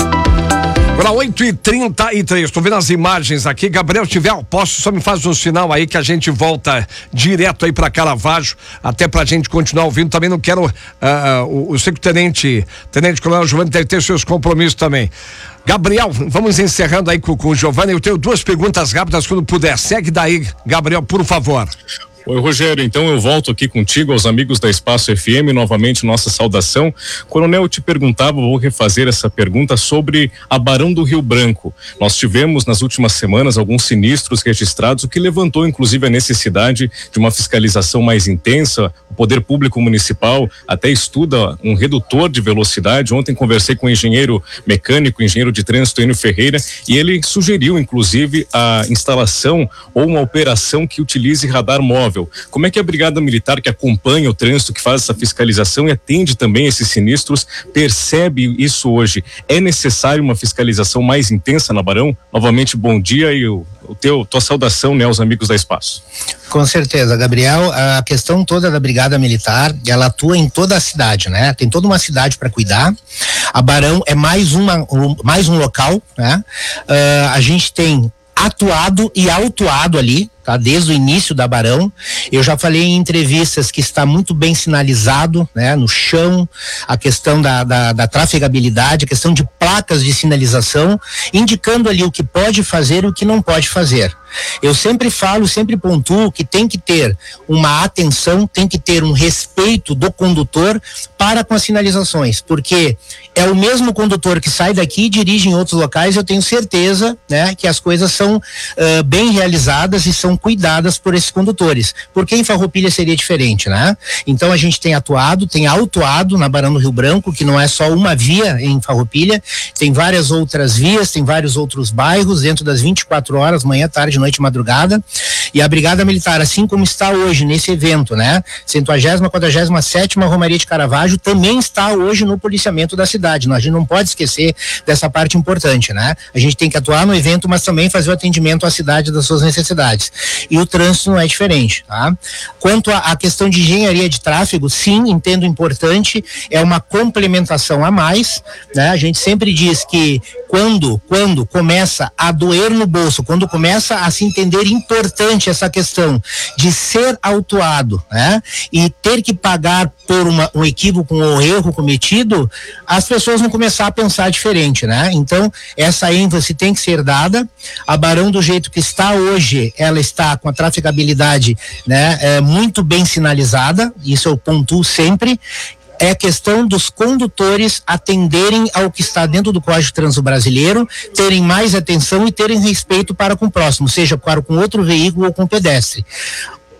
Agora oito e trinta e três, tô vendo as imagens aqui. Gabriel, se tiver posto, só me faz um sinal aí que a gente volta direto aí pra Caravaggio, até pra gente continuar ouvindo. Também não quero, uh, o, o sei que o tenente, tenente coronel Giovanni deve ter seus compromissos também. Gabriel, vamos encerrando aí com, com o Giovanni. Eu tenho duas perguntas rápidas quando puder. Segue daí, Gabriel, por favor. Oi, Rogério, então eu volto aqui contigo, aos amigos da Espaço F M, novamente nossa saudação. Coronel, eu te perguntava, vou refazer essa pergunta sobre a Barão do Rio Branco. Nós tivemos nas últimas semanas alguns sinistros registrados, o que levantou inclusive a necessidade de uma fiscalização mais intensa. O Poder Público Municipal até estuda um redutor de velocidade. Ontem conversei com o engenheiro mecânico, engenheiro de trânsito Enio Ferreira, e ele sugeriu inclusive a instalação ou uma operação que utilize radar móvel. Como é que a Brigada Militar, que acompanha o trânsito, que faz essa fiscalização e atende também esses sinistros, percebe isso hoje? É necessário uma fiscalização mais intensa na Barão? Novamente, bom dia e o, o teu, tua saudação, né, aos amigos da Espaço. Com certeza, Gabriel, a questão toda da Brigada Militar, ela atua em toda a cidade, né? Tem toda uma cidade para cuidar. A Barão é mais uma, um, mais um local, né? Uh, a gente tem atuado e autuado ali, tá? Desde o início da Barão. Eu já falei em entrevistas que está muito bem sinalizado, né? No chão, a questão da, da, da trafegabilidade, a questão de placas de sinalização, indicando ali o que pode fazer e o que não pode fazer. Eu sempre falo, sempre pontuo que tem que ter uma atenção, tem que ter um respeito do condutor para com as sinalizações, porque é o mesmo condutor que sai daqui e dirige em outros locais. Eu tenho certeza, né, que as coisas são uh, bem realizadas e são cuidadas por esses condutores, porque em Farroupilha seria diferente, né? Então a gente tem atuado, tem autuado na Barão do Rio Branco, que não é só uma via em Farroupilha, tem várias outras vias, tem vários outros bairros dentro das vinte e quatro horas, manhã, tarde, noite e madrugada. E a Brigada Militar, assim como está hoje nesse evento, né? centésima quadragésima sétima Romaria de Caravaggio, também está hoje no policiamento da cidade. A gente não pode esquecer dessa parte importante, né? A gente tem que atuar no evento, mas também fazer o atendimento à cidade das suas necessidades. E o trânsito não é diferente, tá? Quanto à questão de engenharia de tráfego, sim, entendo importante, é uma complementação a mais, né? A gente sempre diz que quando, quando começa a doer no bolso, quando começa a se entender importante essa questão de ser autuado, né? E ter que pagar por uma, um equívoco, um erro cometido, as pessoas vão começar a pensar diferente, né? Então, essa ênfase tem que ser dada. A Barão, do jeito que está hoje, ela está com a trafegabilidade, né, é, muito bem sinalizada, isso eu pontuo sempre. É a questão dos condutores atenderem ao que está dentro do Código de Trânsito Brasileiro, terem mais atenção e terem respeito para com o próximo, seja para com outro veículo ou com o pedestre.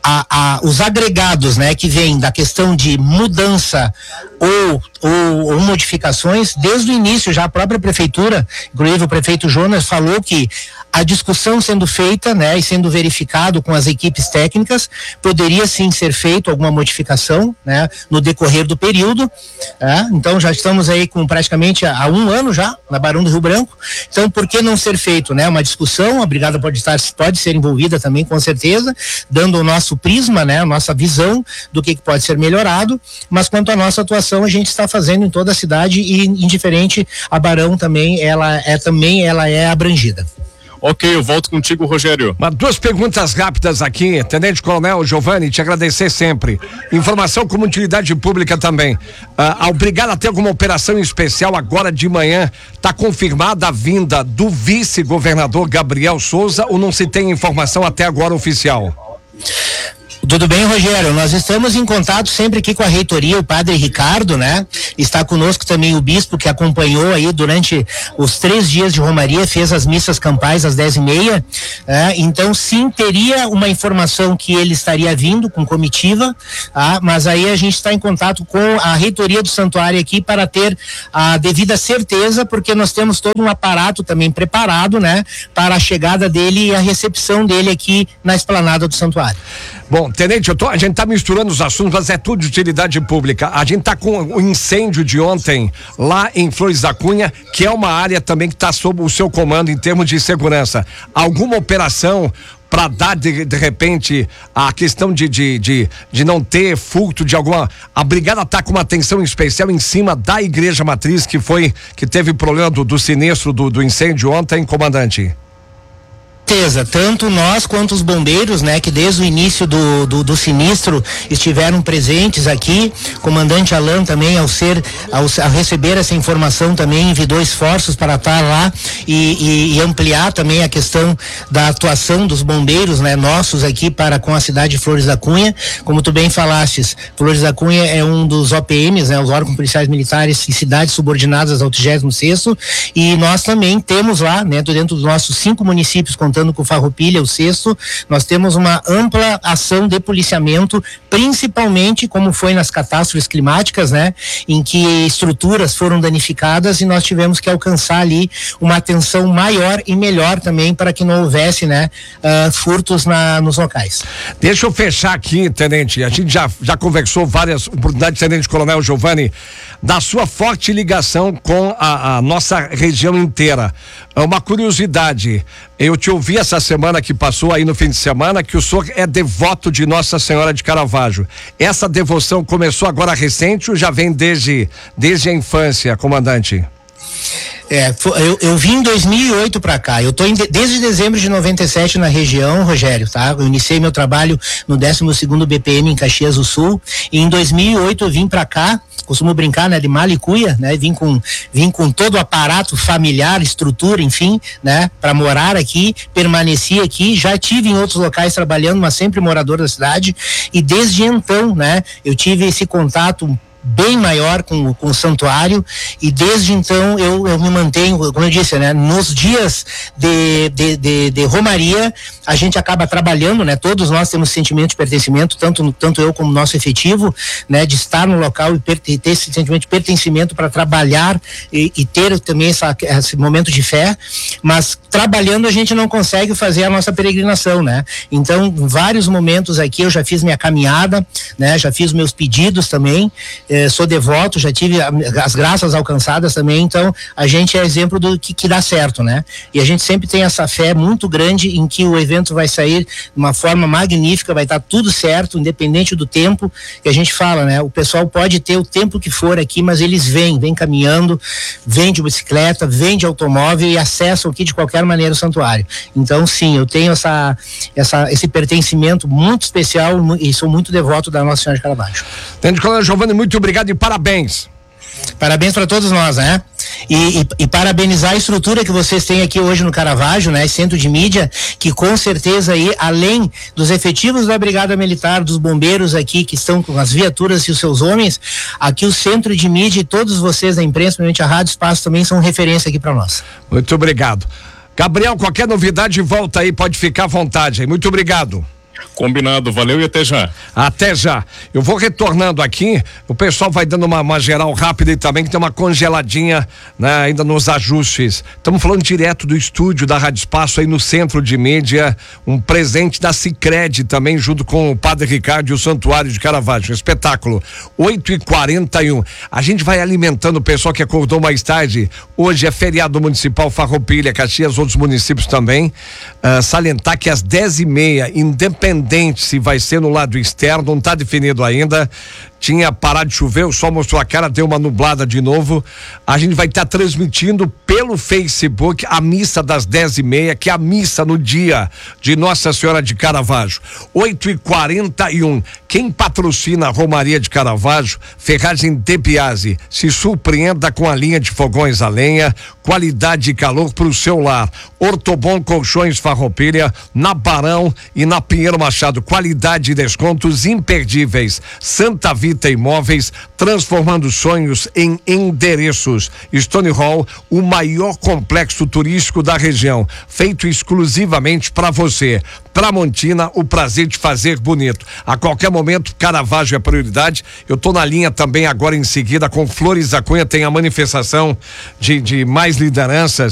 a, a, os agregados, né, que vêm da questão de mudança ou, ou, ou modificações, desde o início já a própria prefeitura, inclusive o prefeito Jonas falou que a discussão sendo feita, né, e sendo verificado com as equipes técnicas, poderia sim ser feito alguma modificação, né, no decorrer do período, né? Então já estamos aí com praticamente há um ano já na Barão do Rio Branco. Então por que não ser feito, né, uma discussão? A brigada pode estar, pode ser envolvida também, com certeza, dando o nosso prisma, né, a nossa visão do que, que pode ser melhorado. Mas quanto à nossa atuação, a gente está fazendo em toda a cidade e indiferente a Barão também, ela é também ela é abrangida. Ok, eu volto contigo, Rogério. Mas duas perguntas rápidas aqui, Tenente Coronel Giovanni, te agradecer sempre. Informação como utilidade pública também. Ah, ao Brigada ter alguma operação especial agora de manhã, está confirmada a vinda do vice-governador Gabriel Souza ou não se tem informação até agora oficial? Tudo bem, Rogério? Nós estamos em contato sempre aqui com a reitoria, o padre Ricardo, né? Está conosco também o bispo que acompanhou aí durante os três dias de romaria, fez as missas campais às dez e meia, né? Então sim, teria uma informação que ele estaria vindo com comitiva, tá? Mas aí a gente está em contato com a reitoria do santuário aqui para ter a devida certeza, porque nós temos todo um aparato também preparado, né? Para a chegada dele e a recepção dele aqui na esplanada do santuário. Bom, Tenente, eu tô, a gente tá misturando os assuntos, mas é tudo de utilidade pública. A gente tá com o incêndio de ontem lá em Flores da Cunha, que é uma área também que está sob o seu comando em termos de segurança. Alguma operação para dar de, de repente a questão de, de, de, de não ter furto de alguma. A brigada tá com uma atenção especial em cima da igreja matriz que foi, que teve problema do, do sinistro do, do incêndio ontem, comandante? Certeza, tanto nós quanto os bombeiros, né, que desde o início do, do, do sinistro estiveram presentes aqui. Comandante Alan também, ao ser, ao, ao receber essa informação, também enviou esforços para estar lá e, e, e ampliar também a questão da atuação dos bombeiros, né, nossos aqui para com a cidade de Flores da Cunha. Como tu bem falastes, Flores da Cunha é um dos O P Ms, né, os órgãos policiais militares e cidades subordinadas ao trigésimo sexto, e nós também temos lá, né, dentro dos nossos cinco municípios, contando com Farroupilha, o sexto, nós temos uma ampla ação de policiamento, principalmente como foi nas catástrofes climáticas, né, em que estruturas foram danificadas e nós tivemos que alcançar ali uma atenção maior e melhor também para que não houvesse, né, uh, furtos na, nos locais. Deixa eu fechar aqui, Tenente, a gente já, já conversou várias oportunidades, Tenente Coronel Giovanni, da sua forte ligação com a, a nossa região inteira. Uma curiosidade, eu te ouvi essa semana que passou aí no fim de semana que o senhor é devoto de Nossa Senhora de Caravaggio. Essa devoção começou agora recente ou já vem desde, desde a infância, comandante? É, eu, eu vim em dois mil e oito para cá. Eu tô em, desde dezembro de noventa e sete na região, Rogério, tá? Eu iniciei meu trabalho no décimo segundo B P M em Caxias do Sul e em dois mil e oito eu vim para cá. Costumo brincar, né, de mala e cuia, né? Vim com vim com todo o aparato familiar, estrutura, enfim, né, para morar aqui, permaneci aqui, já tive em outros locais trabalhando, mas sempre morador da cidade, e desde então, né, eu tive esse contato bem maior com, com o santuário, e desde então eu, eu me mantenho, como eu disse, né, nos dias de, de, de, de romaria a gente acaba trabalhando, né, todos nós temos sentimento de pertencimento, tanto, tanto eu como nosso efetivo, né, de estar no local e, per, e ter esse sentimento de pertencimento para trabalhar e, e ter também essa, esse momento de fé, mas trabalhando a gente não consegue fazer a nossa peregrinação, né, então em vários momentos aqui eu já fiz minha caminhada, né, já fiz meus pedidos também. Eh, sou devoto, já tive as graças alcançadas também, então a gente é exemplo do que, que dá certo, né? E a gente sempre tem essa fé muito grande em que o evento vai sair de uma forma magnífica, vai estar tudo certo, independente do tempo que a gente fala, né? O pessoal pode ter o tempo que for aqui, mas eles vêm, vêm caminhando, vêm de bicicleta, vêm de automóvel e acessam aqui de qualquer maneira o santuário. Então sim, eu tenho essa, essa, esse pertencimento muito especial e sou muito devoto da Nossa Senhora de Caravaggio. Tenente Coronel Giovanni, muito obrigado e parabéns. Parabéns para todos nós, né? E, e, e parabenizar a estrutura que vocês têm aqui hoje no Caravaggio, né? Centro de mídia, que com certeza aí, além dos efetivos da Brigada Militar, dos bombeiros aqui, que estão com as viaturas e os seus homens, aqui o Centro de Mídia e todos vocês da imprensa, principalmente a Rádio Espaço, também são referência aqui para nós. Muito obrigado. Gabriel, qualquer novidade, volta aí, pode ficar à vontade aí. Muito obrigado. Combinado, valeu e até já. Até já. Eu vou retornando aqui, o pessoal vai dando uma, uma geral rápida e também que tem uma congeladinha, né, ainda nos ajustes. Estamos falando direto do estúdio da Rádio Espaço aí no centro de mídia, um presente da Sicredi também junto com o Padre Ricardo e o Santuário de Caravaggio, um espetáculo. oito e quarenta e um. A gente vai alimentando o pessoal que acordou mais tarde. Hoje é feriado municipal Farroupilha, Caxias, outros municípios também. Uh, salientar que às dez e meia, independente se vai ser no lado externo, não está definido ainda. Tinha parado de chover, o sol mostrou a cara, deu uma nublada de novo. A gente vai estar tá transmitindo pelo Facebook a missa das dez e meia, que é a missa no dia de Nossa Senhora de Caravaggio. oito e quarenta e um. Quem patrocina a Romaria de Caravaggio, Ferragem de Piazzi, se surpreenda com a linha de fogões a lenha, qualidade e calor para o seu lar. Ortobon Colchões Farroupilha, na Barão e na Pinheiro Machado, qualidade e descontos imperdíveis. Santa Vita Imóveis, transformando sonhos em endereços. Stone Hall, o maior complexo turístico da região, feito exclusivamente para você. Tramontina, o prazer de fazer bonito. A qualquer momento, Caravaggio é prioridade. Eu tô na linha também agora em seguida com Flores da Cunha, tem a manifestação de, de mais lideranças.